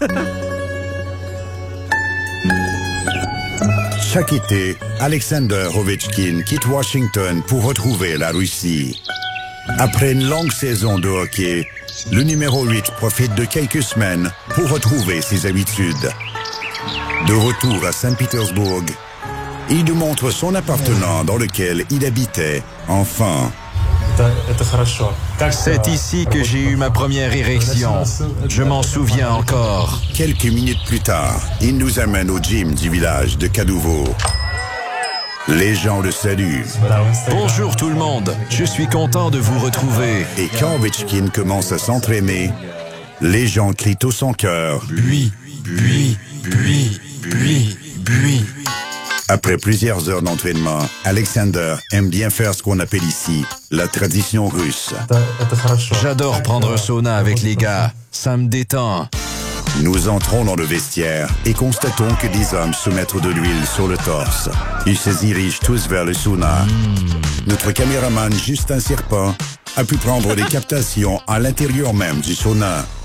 Chaque été, Alexander Ovechkin quitte Washington pour retrouver la Russie. Après une longue saison de hockey, le numéro 8 profite de quelques semaines pour retrouver ses habitudes. De retour à Saint-Pétersbourg, il nous montre son appartement dans lequel il habitait enfant. C'est ici que j'ai eu ma première érection. Je m'en souviens encore. Quelques minutes plus tard, il nous amène au gym du village de Kadouvo. Les gens le saluent. Bonjour tout le monde, je suis content de vous retrouver. Et quand Ovechkin commence à s'entraîner, les gens crient tout son cœur. Bui. Après plusieurs heures d'entraînement, Alexander aime bien faire ce qu'on appelle ici la tradition russe. J'adore prendre un sauna avec les gars, ça me détend. Nous entrons dans le vestiaire et constatons que des hommes se mettent de l'huile sur le torse. Ils se dirigent tous vers le sauna. Notre caméraman Justin Serpent a pu prendre des captations à l'intérieur même du sauna.